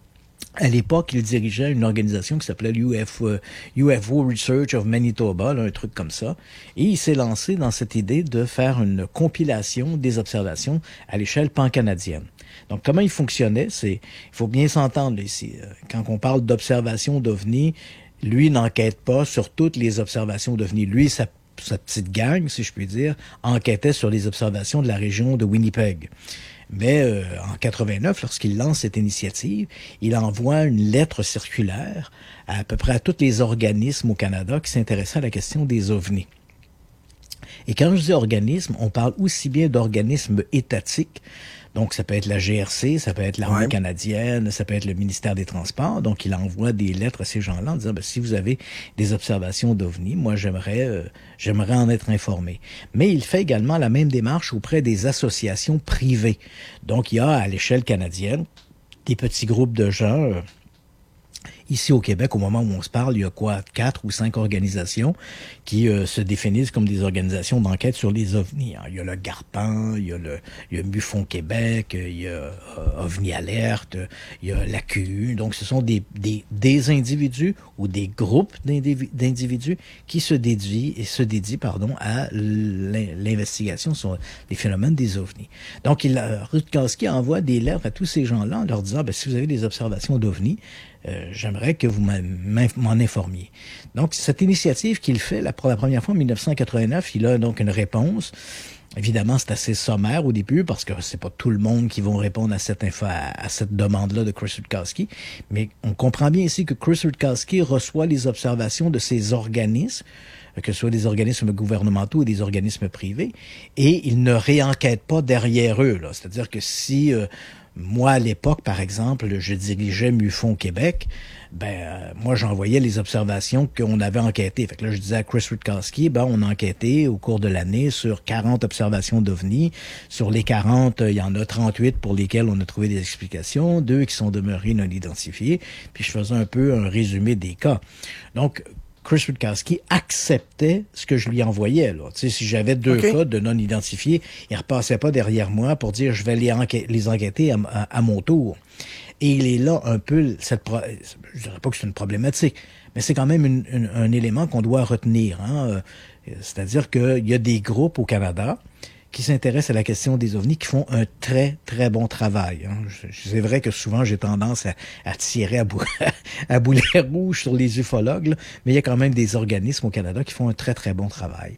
S11: à l'époque, il dirigeait une organisation qui s'appelait l'U F O, U F O Research of Manitoba, là, un truc comme ça. Et il s'est lancé dans cette idée de faire une compilation des observations à l'échelle pan-canadienne. Donc, comment il fonctionnait, c'est, il faut bien s'entendre ici. Quand on parle d'observation d'ovnis, lui n'enquête pas sur toutes les observations d'ovnis. Lui, sa, sa petite gang, si je puis dire, enquêtait sur les observations de la région de Winnipeg. Mais euh, en quatre-vingt-neuf, lorsqu'il lance cette initiative, il envoie une lettre circulaire à, à peu près à tous les organismes au Canada qui s'intéressaient à la question des ovnis. Et quand je dis organisme, on parle aussi bien d'organismes étatiques. Donc, ça peut être la G R C, ça peut être l'Armée ouais. canadienne, ça peut être le ministère des Transports. Donc, il envoie des lettres à ces gens-là en disant, ben, si vous avez des observations d'ovnis, moi, j'aimerais euh, j'aimerais en être informé. Mais il fait également la même démarche auprès des associations privées. Donc, il y a, à l'échelle canadienne, des petits groupes de gens... Euh, Ici au Québec, au moment où on se parle, il y a quoi, quatre ou cinq organisations qui euh, se définissent comme des organisations d'enquête sur les ovnis. Il y a le GARPAN, il y a le il y a MUFON Québec, il y a euh, OVNI Alerte, il y a l'A Q U. Donc, ce sont des des des individus ou des groupes d'individus qui se dédient et se dédient pardon à l'investigation sur les phénomènes des ovnis. Donc, il Rutkowski envoie des lettres à tous ces gens-là en leur disant, ben, si vous avez des observations d'ovnis, Euh, j'aimerais que vous m'en informiez. Donc, cette initiative qu'il fait la, pour la première fois en dix-neuf cent quatre-vingt-neuf, il a donc une réponse. Évidemment, c'est assez sommaire au début parce que c'est pas tout le monde qui vont répondre à cette info, à, à cette demande-là de Chris Rutkowski. Mais on comprend bien ici que Chris Rutkowski reçoit les observations de ces organismes, que ce soit des organismes gouvernementaux ou des organismes privés, et il ne réenquête pas derrière eux, là. C'est-à-dire que si... Euh, Moi, à l'époque, par exemple, je dirigeais MUFON Québec, ben euh, moi, j'envoyais les observations qu'on avait enquêtées. Fait que là, je disais à Chris Rutkowski, ben on a enquêté au cours de l'année sur quarante observations d'ovnis. Sur les quarante, il y en a trente-huit pour lesquelles on a trouvé des explications, deux qui sont demeurées non identifiées. Puis je faisais un peu un résumé des cas. Donc, Chris Rutkowski acceptait ce que je lui envoyais. Là. Tu sais, si j'avais deux okay. cas de non identifiés, il ne repassait pas derrière moi pour dire je vais les, enquê- les enquêter à, à, à mon tour. Et il est là un peu, cette pro- je dirais pas que c'est une problématique, mais c'est quand même une, une, un élément qu'on doit retenir. Hein. C'est-à-dire qu'il y a des groupes au Canada qui s'intéressent à la question des ovnis, qui font un très, très bon travail. Hein. C'est vrai que souvent, j'ai tendance à, à tirer à, bou- à boulet rouge sur les ufologues, là, mais il y a quand même des organismes au Canada qui font un très, très bon travail.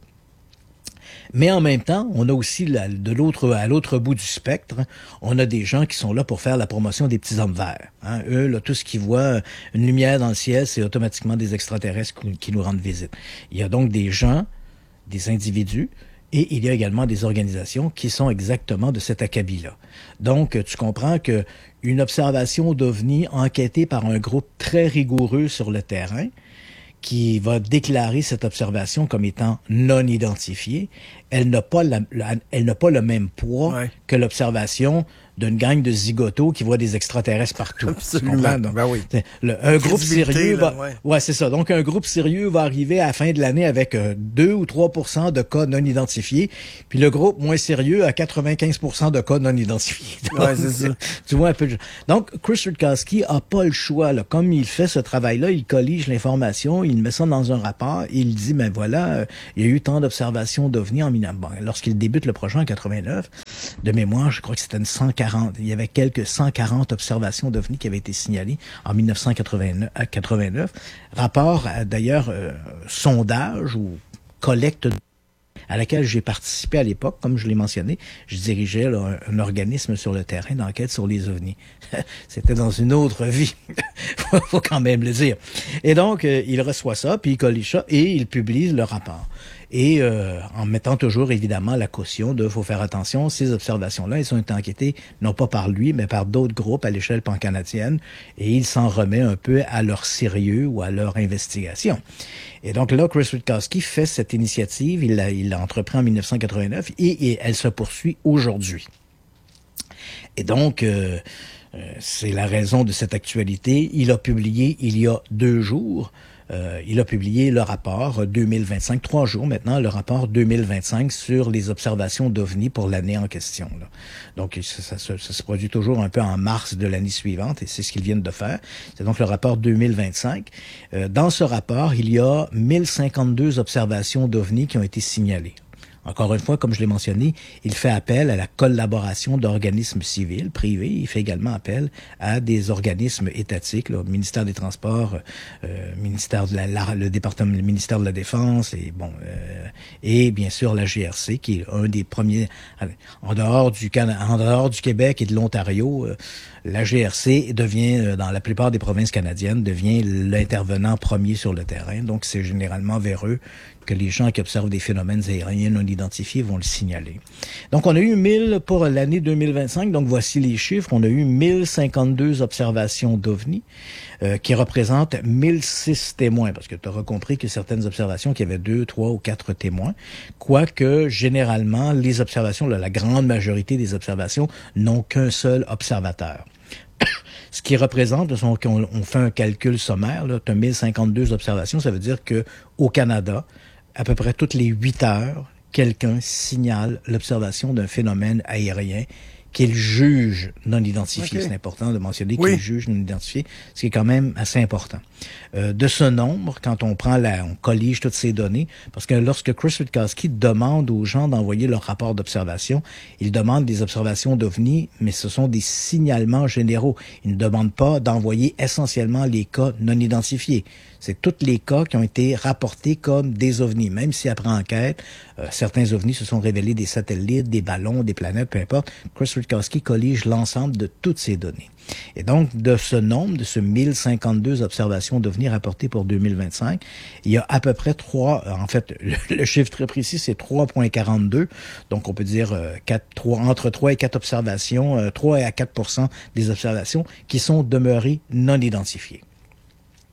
S11: Mais en même temps, on a aussi, la, de l'autre, à l'autre bout du spectre, on a des gens qui sont là pour faire la promotion des petits hommes verts. Hein. Eux, là, tout ce qu'ils voient, une lumière dans le ciel, c'est automatiquement des extraterrestres qui nous rendent visite. Il y a donc des gens, des individus, et il y a également des organisations qui sont exactement de cet acabit-là. Donc, tu comprends que une observation d'OVNI enquêtée par un groupe très rigoureux sur le terrain, qui va déclarer cette observation comme étant non identifiée, elle n'a pas la, la, elle n'a pas le même poids ouais. que l'observation d'une gang de zigotos qui voit des extraterrestres partout.
S12: Absolument. Donc, ben oui.
S11: le, un groupe sérieux va, là, ouais. ouais, c'est ça. Donc, un groupe sérieux va arriver à la fin de l'année avec euh, deux ou trois pour cent de cas non identifiés, puis le groupe moins sérieux a quatre-vingt-quinze pour cent de cas non identifiés. Donc,
S12: ouais, c'est ça.
S11: Tu vois un peu. Donc, Chris Rutkowski a pas le choix, là. Comme il fait ce travail-là, il collige l'information, il met ça dans un rapport, et il dit, ben voilà, euh, il y a eu tant d'observations d'OVNI en mille bon, lorsqu'il débute le projet en quatre-vingt-neuf, de mémoire, je crois que c'était une cent quarante. Il y avait quelques cent quarante observations d'OVNI qui avaient été signalées en dix-neuf cent quatre-vingt-neuf. Rapport, à, d'ailleurs, euh, sondage ou collecte à laquelle j'ai participé à l'époque, comme je l'ai mentionné. Je dirigeais là, un, un organisme sur le terrain d'enquête sur les ovnis. C'était dans une autre vie, faut, faut quand même le dire. Et donc, euh, il reçoit ça, puis il collige ça, et il publie le rapport. Et euh, en mettant toujours, évidemment, la caution de « faut faire attention, ces observations-là, elles ont été enquêtées non pas par lui, mais par d'autres groupes à l'échelle pan-canadienne, et il s'en remet un peu à leur sérieux ou à leur investigation. » Et donc là, Chris Rutkowski fait cette initiative, il l'a, il l'a entrepris en dix-neuf cent quatre-vingt-neuf, et, et elle se poursuit aujourd'hui. Et donc, euh, euh, c'est la raison de cette actualité. Il a publié, il y a deux jours, Euh, il a publié le rapport deux mille vingt-cinq, trois jours maintenant, le rapport deux mille vingt-cinq sur les observations d'OVNI pour l'année en question. Là. Donc, ça, ça, ça, ça se produit toujours un peu en mars de l'année suivante, et c'est ce qu'ils viennent de faire. C'est donc le rapport deux mille vingt-cinq. Euh, dans ce rapport, il y a mille cinquante-deux observations d'OVNI qui ont été signalées. Encore une fois, comme je l'ai mentionné, il fait appel à la collaboration d'organismes civils, privés. Il fait également appel à des organismes étatiques, le ministère des Transports, euh, ministère de la, la, le département, le ministère de la Défense, et bon, euh, et bien sûr la G R C, qui est un des premiers en dehors du Canada, en dehors du Québec et de l'Ontario. Euh, la G R C devient, dans la plupart des provinces canadiennes, devient l'intervenant premier sur le terrain. Donc, c'est généralement vers eux que les gens qui observent des phénomènes aériens non identifiés vont le signaler. Donc, on a eu mille pour l'année deux mille vingt-cinq. Donc, voici les chiffres. On a eu mille cinquante-deux observations d'OVNI euh, qui représentent mille six témoins, parce que tu auras compris que certaines observations, qu'il y avait deux, trois ou quatre témoins, quoique, généralement, les observations, là, la grande majorité des observations n'ont qu'un seul observateur. Ce qui représente, on, on fait un calcul sommaire, tu as mille cinquante-deux observations, ça veut dire que au Canada, à peu près toutes les huit heures, quelqu'un signale l'observation d'un phénomène aérien qu'il juge non identifié. Okay. C'est important de mentionner oui. qu'il juge non identifié, ce qui est quand même assez important. Euh, de ce nombre, quand on prend la, on collige toutes ces données, parce que lorsque Chris Rutkowski demande aux gens d'envoyer leur rapport d'observation, il demande des observations d'OVNI, mais ce sont des signalements généraux. Il ne demande pas d'envoyer essentiellement les cas non identifiés. C'est tous les cas qui ont été rapportés comme des ovnis, même si après enquête, euh, certains ovnis se sont révélés des satellites, des ballons, des planètes, peu importe. Chris Rutkowski collige l'ensemble de toutes ces données. Et donc, de ce nombre, de ce mille cinquante-deux observations d'OVNI rapportées pour deux mille vingt-cinq, il y a à peu près trois, en fait, le, le chiffre très précis, c'est trois virgule quarante-deux. Donc, on peut dire euh, quatre, trois, entre trois et quatre observations, euh, trois à quatre pour cent des observations qui sont demeurées non identifiées.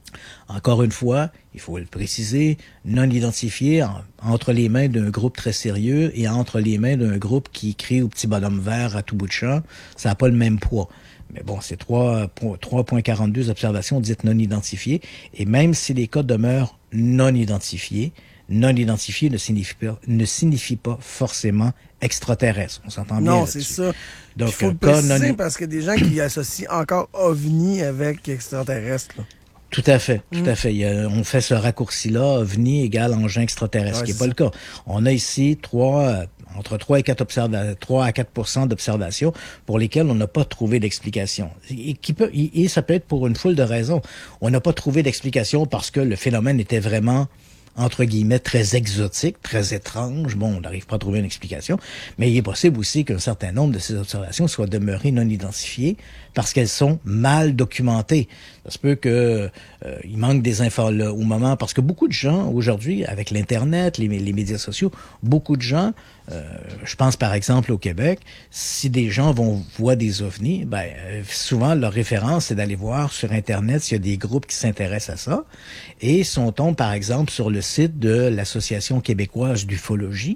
S11: Encore une fois, il faut le préciser, non identifié en, entre les mains d'un groupe très sérieux et entre les mains d'un groupe qui crie au petit bonhomme vert à tout bout de champ, ça n'a pas le même poids. Mais bon, c'est trois virgule quarante-deux observations dites non identifiées. Et même si les cas demeurent non identifiés, non identifié ne signifie pas, ne signifie pas forcément extraterrestre. On s'entend bien
S12: Non,
S11: là-dessus.
S12: c'est ça.
S11: Donc,
S12: il faut le
S11: cas
S12: préciser
S11: non...
S12: parce qu'il y a des gens qui associent encore ovni avec extraterrestre. Là.
S11: Tout à fait, tout
S12: mm.
S11: à fait. Il y a, on fait ce raccourci-là, ovni égale engin extraterrestre,
S12: ouais,
S11: ce qui n'est pas
S12: ça.
S11: le cas. On a ici trois... entre trois et quatre observa- trois à quatre pour cent d'observations pour lesquelles on n'a pas trouvé d'explication. Et, qui peut, et, et ça peut être pour une foule de raisons. On n'a pas trouvé d'explication parce que le phénomène était vraiment, entre guillemets, très exotique, très étrange. Bon, on n'arrive pas à trouver une explication. Mais il est possible aussi qu'un certain nombre de ces observations soient demeurées non identifiées parce qu'elles sont mal documentées. Ça se peut que euh, il manque des infos là, au moment, parce que beaucoup de gens, aujourd'hui, avec l'Internet, les, les médias sociaux, beaucoup de gens, euh, je pense par exemple au Québec, si des gens vont voir des ovnis, ben euh, souvent leur référence, c'est d'aller voir sur Internet s'il y a des groupes qui s'intéressent à ça. Et si on tombe par exemple sur le site de l'Association québécoise d'ufologie,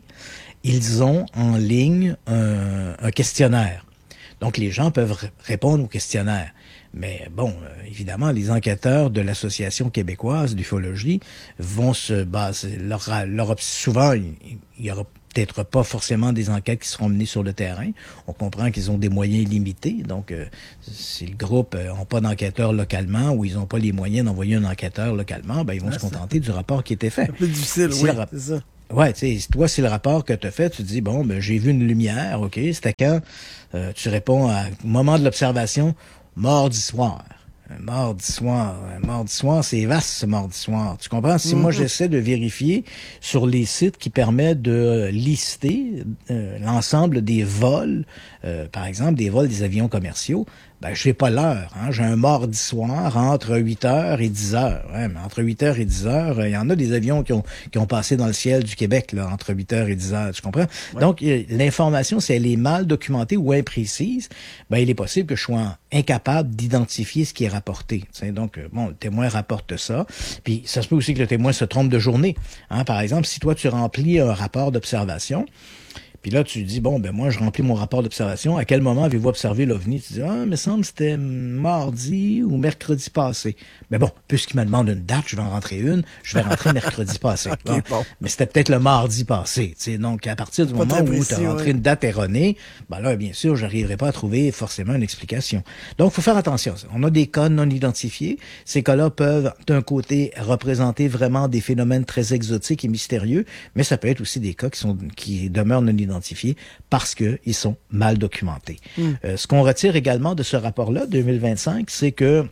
S11: ils ont en ligne un, un questionnaire. Donc, les gens peuvent r- répondre au questionnaire. Mais bon, euh, évidemment, les enquêteurs de l'Association québécoise d'ufologie vont se baser... Leur, leur, souvent, il y aura peut-être pas forcément des enquêtes qui seront menées sur le terrain. On comprend qu'ils ont des moyens limités. Donc, euh, si le groupe n'a euh, pas d'enquêteurs localement ou ils n'ont pas les moyens d'envoyer un enquêteur localement, ben ils vont
S12: ah,
S11: se contenter du rapport qui était fait.
S12: C'est un peu difficile,
S11: si
S12: oui,
S11: rap-
S12: c'est ça.
S11: Ouais, tu sais, toi, c'est le rapport que tu as fait, tu te dis, bon, ben j'ai vu une lumière, OK, c'était quand? Euh, tu réponds à, au moment de l'observation, mardi soir. Un mardi soir. Un mardi soir, c'est vaste, ce mardi soir. Tu comprends? Si mm-hmm. moi, j'essaie de vérifier sur les sites qui permettent de lister euh, l'ensemble des vols, euh, par exemple, des vols des avions commerciaux, ben, je n'ai pas l'heure. Hein. J'ai un mardi soir entre huit heures et dix heures. Ouais, mais entre huit heures et dix heures, il y en a des avions qui ont, qui ont passé dans le ciel du Québec là, entre huit heures et dix heures. Tu comprends? Ouais. Donc, l'information, si elle est mal documentée ou imprécise, ben, il est possible que je sois incapable d'identifier ce qui est rapporté. T'sais. Donc, bon, le témoin rapporte ça. Puis, ça se peut aussi que le témoin se trompe de journée. Hein. Par exemple, si toi, tu remplis un rapport d'observation, puis là, tu dis, bon, ben moi, je remplis mon rapport d'observation. À quel moment avez-vous observé l'OVNI? Tu dis, ah, il me semble que c'était mardi ou mercredi passé. Mais bon, puisqu'il me demande une date, je vais en rentrer une, je vais rentrer mercredi passé. Okay, bon. Bon. Mais c'était peut-être le mardi passé. Tu sais, donc, à partir du pas moment où tu as rentré ouais. une date erronée, ben là, bien sûr, je n'arriverai pas à trouver forcément une explication. Donc, il faut faire attention. On a des cas non identifiés. Ces cas-là peuvent, d'un côté, représenter vraiment des phénomènes très exotiques et mystérieux, mais ça peut être aussi des cas qui sont qui demeurent non identifiés. identifiés parce qu'ils sont mal documentés. Mm. Euh, ce qu'on retire également de ce rapport-là, deux mille vingt-cinq, c'est que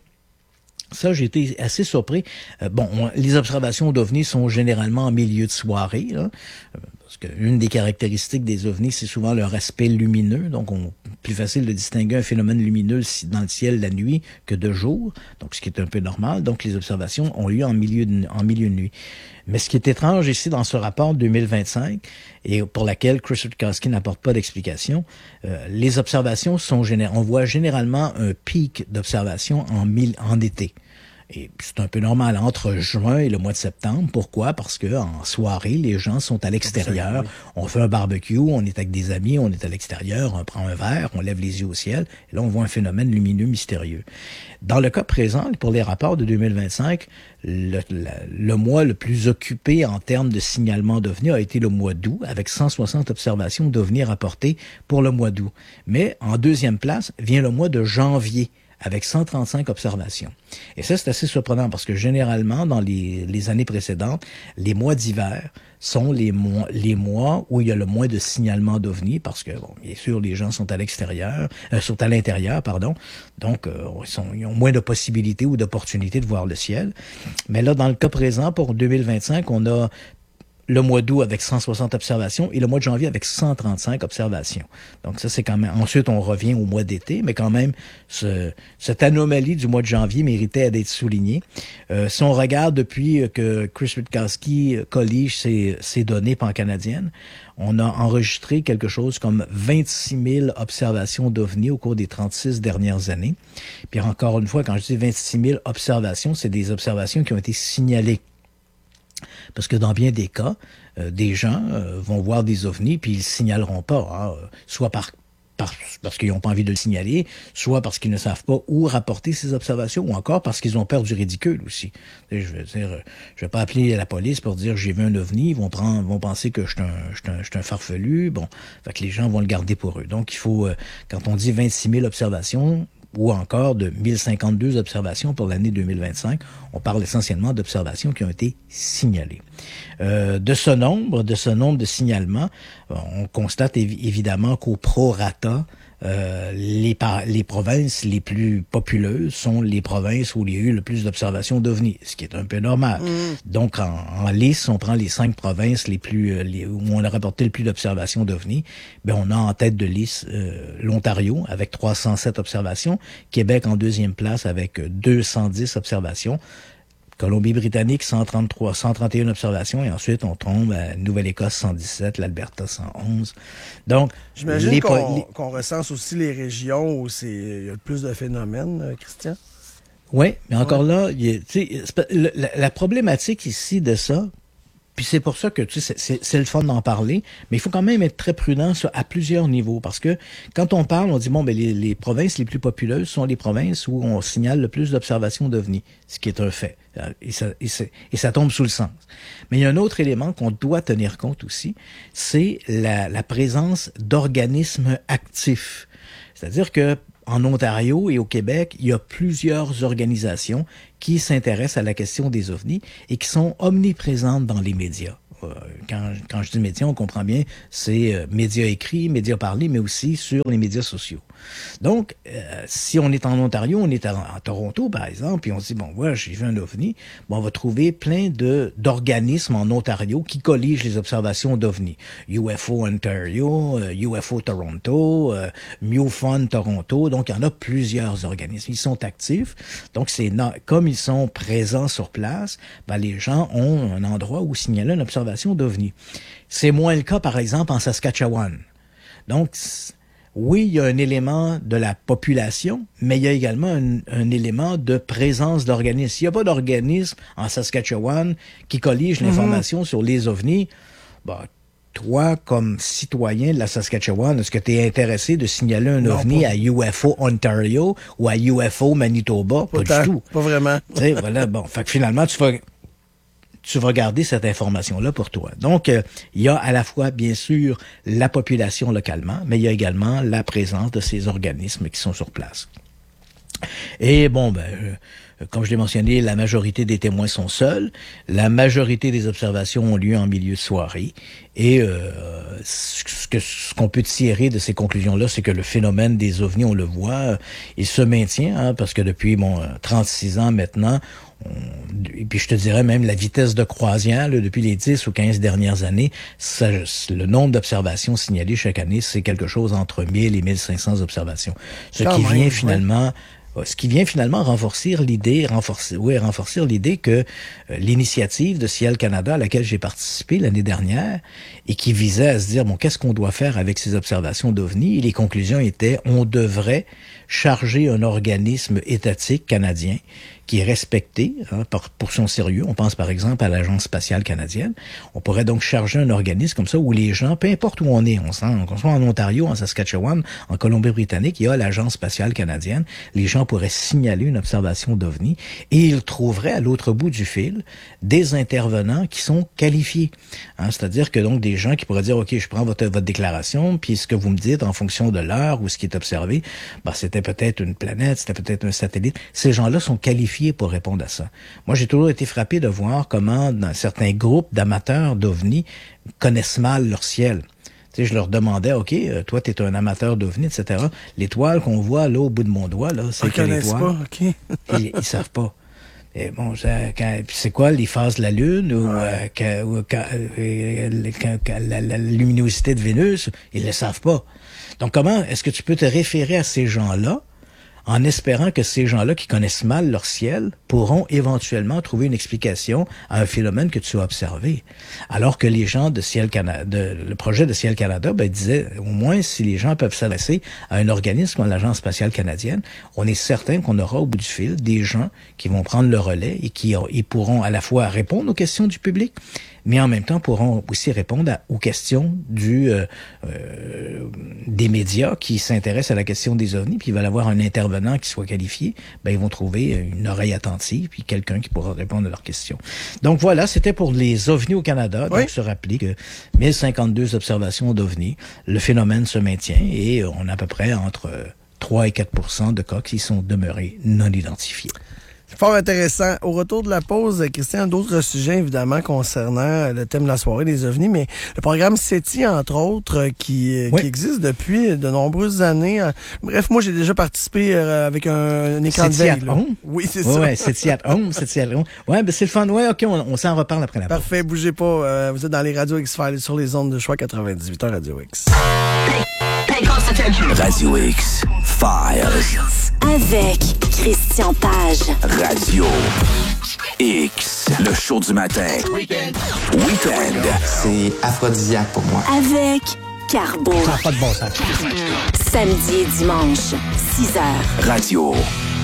S11: ça, j'ai été assez surpris. Euh, bon, on, les observations d'ovnis sont généralement en milieu de soirée, là, euh, parce qu'une des caractéristiques des ovnis, c'est souvent leur aspect lumineux. Donc, on plus facile de distinguer un phénomène lumineux dans le ciel la nuit que de jour, donc ce qui est un peu normal. Donc, les observations ont lieu en milieu de, en milieu de nuit. Mais ce qui est étrange ici dans ce rapport deux mille vingt-cinq, et pour laquelle Chris Rutkowski n'apporte pas d'explication, euh, les observations sont généralement, on voit généralement un pic d'observation en, mille, en été. Et c'est un peu normal entre juin et le mois de septembre. Pourquoi? Parce que en soirée, les gens sont à l'extérieur. On fait un barbecue, on est avec des amis, on est à l'extérieur, on prend un verre, on lève les yeux au ciel. Et là, on voit un phénomène lumineux mystérieux. Dans le cas présent, pour les rapports de deux mille vingt-cinq, le, le, le mois le plus occupé en termes de signalement d'OVNI a été le mois d'août, avec cent soixante observations d'OVNI rapportées pour le mois d'août. Mais en deuxième place vient le mois de janvier, avec cent trente-cinq observations. Et ça, c'est assez surprenant parce que généralement, dans les, les années précédentes, les mois d'hiver sont les mois, les mois où il y a le moins de signalement d'OVNI parce que, bon, bien sûr, les gens sont à l'extérieur, euh, sont à l'intérieur, pardon. Donc, euh, ils, sont, ils ont moins de possibilités ou d'opportunités de voir le ciel. Mais là, dans le cas présent, pour deux mille vingt-cinq, on a le mois d'août avec cent soixante observations et le mois de janvier avec cent trente-cinq observations. Donc ça, c'est quand même... Ensuite, on revient au mois d'été, mais quand même, ce, cette anomalie du mois de janvier méritait d'être soulignée. Euh, si on regarde depuis que Chris Witkowski collige ses, ses données pan-canadiennes, on a enregistré quelque chose comme vingt-six mille observations d'OVNI au cours des trente-six dernières années. Puis encore une fois, quand je dis vingt-six mille observations, c'est des observations qui ont été signalées. Parce que dans bien des cas, euh, des gens euh, vont voir des ovnis puis ils le signaleront pas, hein, soit par, par parce qu'ils n'ont pas envie de le signaler, soit parce qu'ils ne savent pas où rapporter ces observations, ou encore parce qu'ils ont peur du ridicule aussi. Je veux dire, je vais pas appeler la police pour dire j'ai vu un ovni, ils vont prendre, vont penser que je suis un, je suis un, je suis un farfelu. Bon, fait que les gens vont le garder pour eux. Donc il faut, euh, quand on dit vingt-six mille observations, ou encore de mille cinquante-deux observations pour l'année deux mille vingt-cinq. On parle essentiellement d'observations qui ont été signalées. Euh, de ce nombre, de ce nombre de signalements, on constate évi- évidemment qu'au prorata, Euh, les, par- les provinces les plus populeuses sont les provinces où il y a eu le plus d'observations d'OVNI, ce qui est un peu normal. Mm. Donc, en, en liste, on prend les cinq provinces les plus les, où on a rapporté le plus d'observations d'OVNI. Ben, on a en tête de liste euh, l'Ontario avec trois cent sept observations, Québec en deuxième place avec deux cent dix observations, Colombie-Britannique, cent trente-trois, cent trente et un observations, et ensuite on tombe à Nouvelle-Écosse, cent dix-sept, l'Alberta, cent onze. Donc,
S12: j'imagine
S11: les
S12: qu'on,
S11: po- les...
S12: qu'on recense aussi les régions où c'est, il y a le plus de phénomènes, euh, Christian.
S11: Oui, mais encore
S12: ouais.
S11: là, il y a, c'est pas, le, la, la problématique ici de ça, puis c'est pour ça que tu sais, c'est, c'est, c'est le fun d'en parler, mais il faut quand même être très prudent sur, à plusieurs niveaux, parce que quand on parle, on dit bon, ben les, les provinces les plus populeuses sont les provinces où on signale le plus d'observations d'OVNI, ce qui est un fait, et ça, et, c'est, et ça tombe sous le sens. Mais il y a un autre élément qu'on doit tenir compte aussi, c'est la, la présence d'organismes actifs, c'est-à-dire que en Ontario et au Québec, il y a plusieurs organisations qui s'intéressent à la question des ovnis et qui sont omniprésentes dans les médias. Quand, quand je dis médias, on comprend bien, c'est euh, médias écrits, médias parlés, mais aussi sur les médias sociaux. Donc, euh, si on est en Ontario, on est à, à Toronto, par exemple, puis on se dit, bon, ouais, j'ai vu un ovni, bon, on va trouver plein de d'organismes en Ontario qui colligent les observations d'ovnis. U F O Ontario, euh, U F O Toronto, euh, MUFON Toronto, donc il y en a plusieurs organismes. Ils sont actifs, donc c'est na- comme ils sont présents sur place, ben, les gens ont un endroit où signaler une observation d'OVNI. C'est moins le cas, par exemple, en Saskatchewan. Donc, oui, il y a un élément de la population, mais il y a également un, un élément de présence d'organismes. S'il n'y a pas d'organisme en Saskatchewan qui collige mm-hmm. l'information sur les ovnis, bah, toi, comme citoyen de la Saskatchewan, est-ce que tu es intéressé de signaler un non, ovni pas. à U F O Ontario ou à U F O Manitoba? Pas, pas du tout.
S12: Pas vraiment.
S11: Tu sais, voilà, bon. Fait que finalement, tu vas... tu vas garder cette information-là pour toi. Donc, euh, il y a à la fois, bien sûr, la population localement, mais il y a également la présence de ces organismes qui sont sur place. Et bon, ben, euh, comme je l'ai mentionné, la majorité des témoins sont seuls. La majorité des observations ont lieu en milieu de soirée. Et euh, ce, que, ce qu'on peut tirer de ces conclusions-là, c'est que le phénomène des ovnis, on le voit, il se maintient, hein, parce que depuis bon, trente-six ans maintenant, on, et puis je te dirais même la vitesse de croisière, là, depuis les dix ou quinze dernières années, ça, le nombre d'observations signalées chaque année, c'est quelque chose entre mille et mille cinq cents observations. Ce Quand qui même, vient finalement... Ouais. Ce qui vient finalement renforcer l'idée, renforcer, oui, renforcer l'idée que euh, l'initiative de Ciel Canada à laquelle j'ai participé l'année dernière et qui visait à se dire, bon, qu'est-ce qu'on doit faire avec ces observations d'OVNI? Et les conclusions étaient, on devrait charger un organisme étatique canadien qui est respecté hein, pour, pour son sérieux. On pense par exemple à l'Agence spatiale canadienne. On pourrait donc charger un organisme comme ça où les gens, peu importe où on est, on sent, qu'on soit en Ontario, en Saskatchewan, en Colombie-Britannique, il y a l'Agence spatiale canadienne. Les gens pourraient signaler une observation d'OVNI et ils trouveraient à l'autre bout du fil des intervenants qui sont qualifiés. Hein, c'est-à-dire que donc des gens qui pourraient dire, OK, je prends votre, votre déclaration, puis ce que vous me dites en fonction de l'heure ou ce qui est observé, ben, c'était peut-être une planète, c'était peut-être un satellite. Ces gens-là sont qualifiés pour répondre à ça. Moi, j'ai toujours été frappé de voir comment dans certains groupes d'amateurs d'OVNI connaissent mal leur ciel. Tu sais, je leur demandais, OK, toi, tu es un amateur d'OVNI, et cetera. L'étoile qu'on voit là au bout de mon doigt, là, c'est quelle étoile? Pas, okay. ils, ils savent pas. Et bon, ça, quand, c'est quoi les phases de la Lune ou, ouais. euh, quand, ou quand, euh, quand, quand la, la luminosité de Vénus? Ils le savent pas. Donc, comment est-ce que tu peux te référer à ces gens-là en espérant que ces gens-là qui connaissent mal leur ciel pourront éventuellement trouver une explication à un phénomène que tu as observé. Alors que les gens de Ciel Canada, de, le projet de Ciel Canada, ben, disaient, au moins, si les gens peuvent s'adresser à un organisme comme l'Agence spatiale canadienne, on est certain qu'on aura au bout du fil des gens qui vont prendre le relais et qui ils pourront à la fois répondre aux questions du public, mais en même temps pourront aussi répondre à, aux questions du euh, euh, des médias qui s'intéressent à la question des ovnis, puis ils veulent avoir un intervenant qui soit qualifié, ben ils vont trouver une oreille attentive, puis quelqu'un qui pourra répondre à leurs questions. Donc voilà, c'était pour les ovnis au Canada. Oui. Donc se rappeler que mille cinquante-deux observations d'ovnis, le phénomène se maintient et on a à peu près entre trois et quatre pour cent de cas qui sont demeurés non identifiés.
S12: Fort intéressant. Au retour de la pause, Christian, d'autres sujets, évidemment, concernant le thème de la soirée des ovnis, mais le programme SETI, entre autres, qui, oui. qui existe depuis de nombreuses années. Bref, moi, j'ai déjà participé avec un, un écran de veille. Oui, c'est
S11: ouais,
S12: ça.
S11: Oui, SETI at home, SETI at home. Ouais, ben c'est le fun. Ouais, OK, on, on s'en reparle après la pause.
S12: Parfait, bougez pas. Euh, vous êtes dans les radios X-Files sur les ondes de choix quatre-vingt-dix-huit heures Radio X.
S31: Radio X Files.
S1: Avec Christian Page.
S31: Radio X, le show du matin. Weekend. Weekend.
S4: C'est aphrodisiaque pour moi.
S1: Avec Carbo.
S11: Ça n'a pas de bon sens.
S1: Samedi et dimanche, six heures.
S31: Radio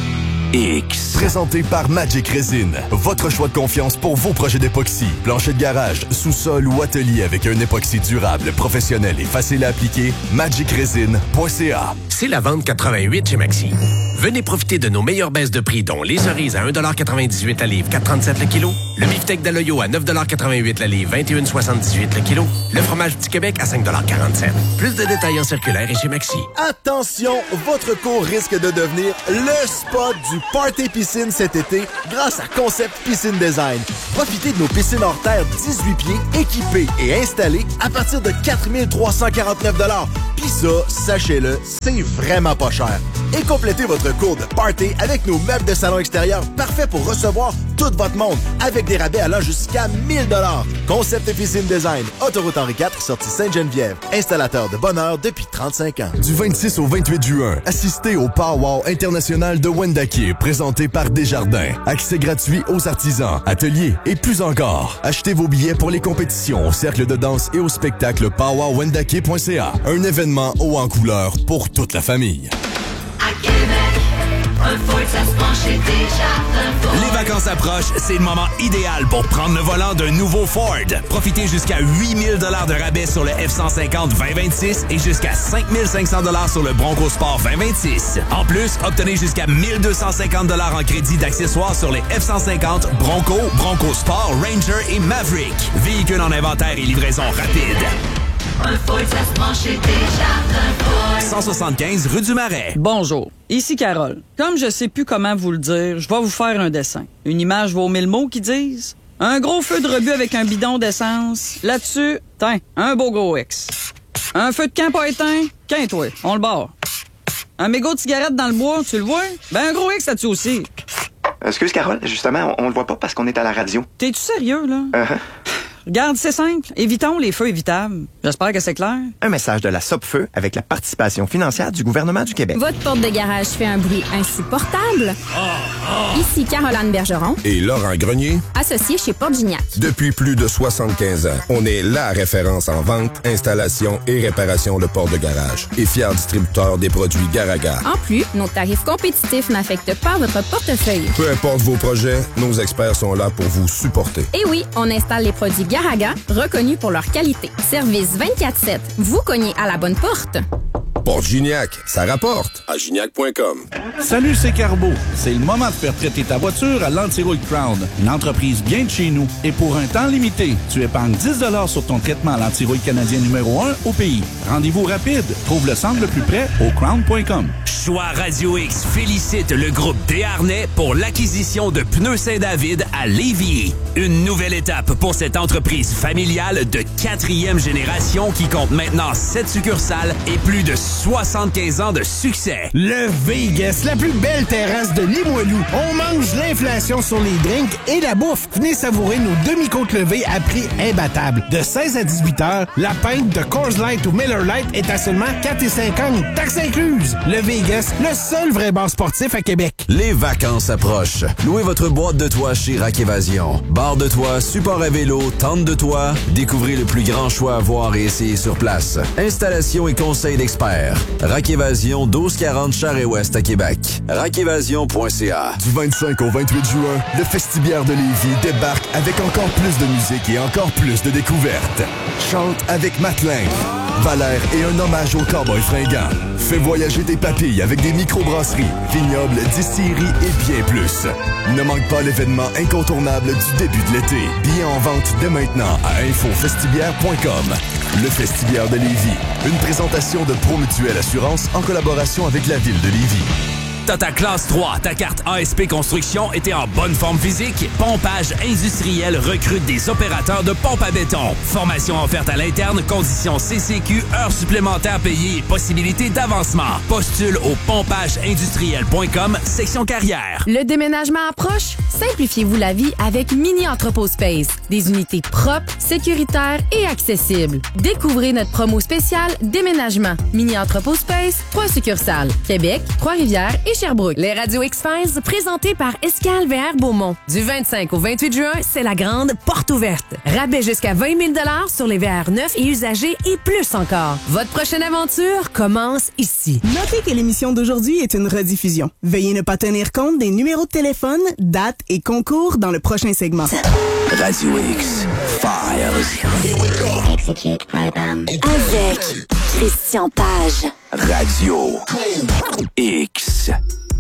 S31: X.
S10: Présenté par Magic Resin. Votre choix de confiance pour vos projets d'époxy. Plancher de garage, sous-sol ou atelier avec un époxy durable, professionnel et facile à appliquer. magic resin point c a.
S2: C'est la vente quatre-vingt-huit chez Maxi. Venez profiter de nos meilleures baisses de prix, dont les cerises à un dollar quatre-vingt-dix-huit la livre, quatre trente-sept le kilo. Le beefsteak d'Aloyo à neuf dollars quatre-vingt-huit la livre, vingt et un soixante-dix-huit le kilo. Le fromage Petit Québec à cinq dollars quarante-sept. Plus de détails en circulaire et chez Maxi.
S5: Attention, votre cours risque de devenir le spot du Party Piscine cet été grâce à Concept Piscine Design. Profitez de nos piscines hors terre dix-huit pieds, équipées et installées à partir de quatre mille trois cent quarante-neuf dollars. Pis ça, sachez-le, c'est vraiment pas cher. Et complétez votre cours de party avec nos meubles de salon extérieur parfaits pour recevoir tout votre monde avec des rabais allant jusqu'à mille dollars. Concept Piscine Design, Autoroute Henri quatre, sortie Sainte-Geneviève. Installateur de bonheur depuis trente-cinq ans.
S10: Du vingt-six au vingt-huit juin, assistez au Powwow international de Wendake, présenté par Desjardins. Accès gratuit aux artisans, ateliers et plus encore. Achetez vos billets pour les compétitions au cercle de danse et au spectacle powwow wendake point c a. Un événement haut en couleur pour toute la famille.
S13: À Québec, un Ford, ça se penche chez Desjardins.
S31: Les vacances approchent, c'est le moment idéal pour prendre le volant d'un nouveau Ford. Profitez jusqu'à huit mille dollars de rabais sur le F cent cinquante vingt vingt-six et jusqu'à cinq mille cinq cents dollars sur le Bronco Sport vingt vingt-six. En plus, obtenez jusqu'à mille deux cent cinquante dollars en crédit d'accessoires sur les F cent cinquante, Bronco, Bronco Sport, Ranger et Maverick. Véhicules en inventaire et livraison rapide.
S13: Un Ford, ça se penche chez Desjardins Ford.
S31: cent soixante-quinze rue du Marais.
S14: Bonjour, ici Carole. Comme je sais plus comment vous le dire, je vais vous faire un dessin. Une image vaut mille mots qui disent un gros feu de rebut avec un bidon d'essence. Là-dessus, tiens, un beau gros X. Un feu de camp pas éteint, qu'un-toi, on le barre. Un mégot de cigarette dans le bois, tu le vois? Ben un gros X là-dessus aussi.
S15: Excuse Carole, justement, on, on le voit pas parce qu'on est à la radio.
S14: T'es-tu sérieux, là?
S15: Uh-huh.
S14: Regarde, c'est simple. Évitons les feux évitables. J'espère que c'est clair.
S15: Un message de la Sopfeu avec la participation financière du gouvernement du Québec.
S16: Votre porte de garage fait un bruit insupportable? Oh, oh. Ici Caroline Bergeron.
S17: Et Laurent Grenier.
S16: Associé chez Porte Gignac.
S17: Depuis plus de soixante-quinze ans, on est la référence en vente, installation et réparation de portes de garage. Et fier distributeur des produits Garaga.
S16: En plus, nos tarifs compétitifs n'affectent pas votre portefeuille.
S17: Peu importe vos projets, nos experts sont là pour vous supporter.
S16: Et oui, on installe les produits Garaga, reconnus pour leur qualité. Service vingt-quatre sept. Vous cognez à la bonne porte.
S17: Porte Gignac, ça rapporte. À gignac point com.
S18: Salut, c'est Carbo. C'est le moment de faire traiter ta voiture à l'Antirouille Crown, une entreprise bien de chez nous. Et pour un temps limité, tu épargnes dix dollars sur ton traitement à l'Antirouille canadien numéro un au pays. Rendez-vous rapide. Trouve le centre le plus près au crown point com.
S31: Je
S7: Choix Radio X félicite le groupe Desharnais pour l'acquisition de Pneus Saint-David à Lévis. Une nouvelle étape pour cette entreprise familiale de quatrième génération qui compte maintenant sept succursales et plus de soixante-quinze ans de succès.
S19: Le Vegas, la plus belle terrasse de Limoilou. On mange l'inflation sur les drinks et la bouffe. Venez savourer nos demi-côtes levées à prix imbattable. De seize à dix-huit heures, la pinte de Coors Light ou Miller Lite est à seulement quatre cinquante, taxes incluses. Le Vegas, le seul vrai bar sportif à Québec.
S31: Les vacances approchent. Louez votre boîte de toit chez Rack Évasion. Barre de toit, support à vélo, tente de toit. Découvrez le plus grand choix à voir et essayer sur place. Installation et conseils d'experts. Rack Évasion, douze quarante Charest-Ouest à Québec. rack évasion point c a.
S10: Du vingt-cinq au vingt-huit juin, le Festibiaire de Lévis débarque avec encore plus de musique et encore plus de découvertes. Chante avec Matelin, Valère et un hommage au cowboy fringant. Fais voyager tes papilles avec des microbrasseries, vignobles, distilleries et bien plus. Ne manque pas l'événement incontournable du début de l'été. Billets en vente dès maintenant à info festibiaire point com. Le Festibiaire de Lévis, une présentation de Promutuelle Assurance en collaboration avec la ville de Lévis.
S7: T'as ta classe trois, ta carte A S P Construction et t'es en bonne forme physique? Pompage Industriel recrute des opérateurs de pompe à béton. Formation offerte à l'interne, conditions C C Q, heures supplémentaires payées et possibilités d'avancement. Postule au pompage industriel point com, section carrière.
S3: Le déménagement approche? Simplifiez-vous la vie avec Mini Entrepôt Space. Des unités propres, sécuritaires et accessibles. Découvrez notre promo spéciale Déménagement. Mini Entrepôt Space, trois succursales. Québec, Trois-Rivières et Sherbrooke.
S1: Les Radio X-Files, présentés par Escale V R Beaumont. Du vingt-cinq au vingt-huit juin, c'est la grande porte ouverte. Rabais jusqu'à vingt mille dollars sur les V R neufs et usagés et plus encore. Votre prochaine aventure commence ici.
S9: Notez que l'émission d'aujourd'hui est une rediffusion. Veuillez ne pas tenir compte des numéros de téléphone, dates et concours dans le prochain segment.
S31: Radio X Files.
S1: Avec Christian Page.
S31: Radio X.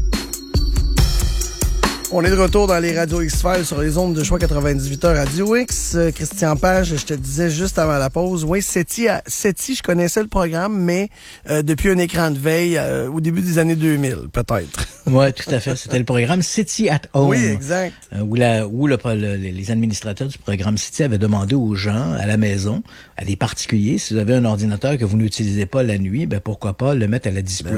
S12: On est de retour dans les Radio X-Files sur les ondes de choix quatre-vingt-dix-huit heures Radio X. Euh, Christian Page, je te disais juste avant la pause, oui, SETI, à, SETI, je connaissais le programme, mais euh, depuis un écran de veille euh, au début des années deux mille, peut-être.
S11: Oui, tout à fait. C'était le programme City at Home.
S12: Oui, exact.
S11: Euh, où la, où le, le, les administrateurs du programme City avaient demandé aux gens, à la maison, à des particuliers, si vous avez un ordinateur que vous n'utilisez pas la nuit, ben pourquoi pas le mettre à la disposition.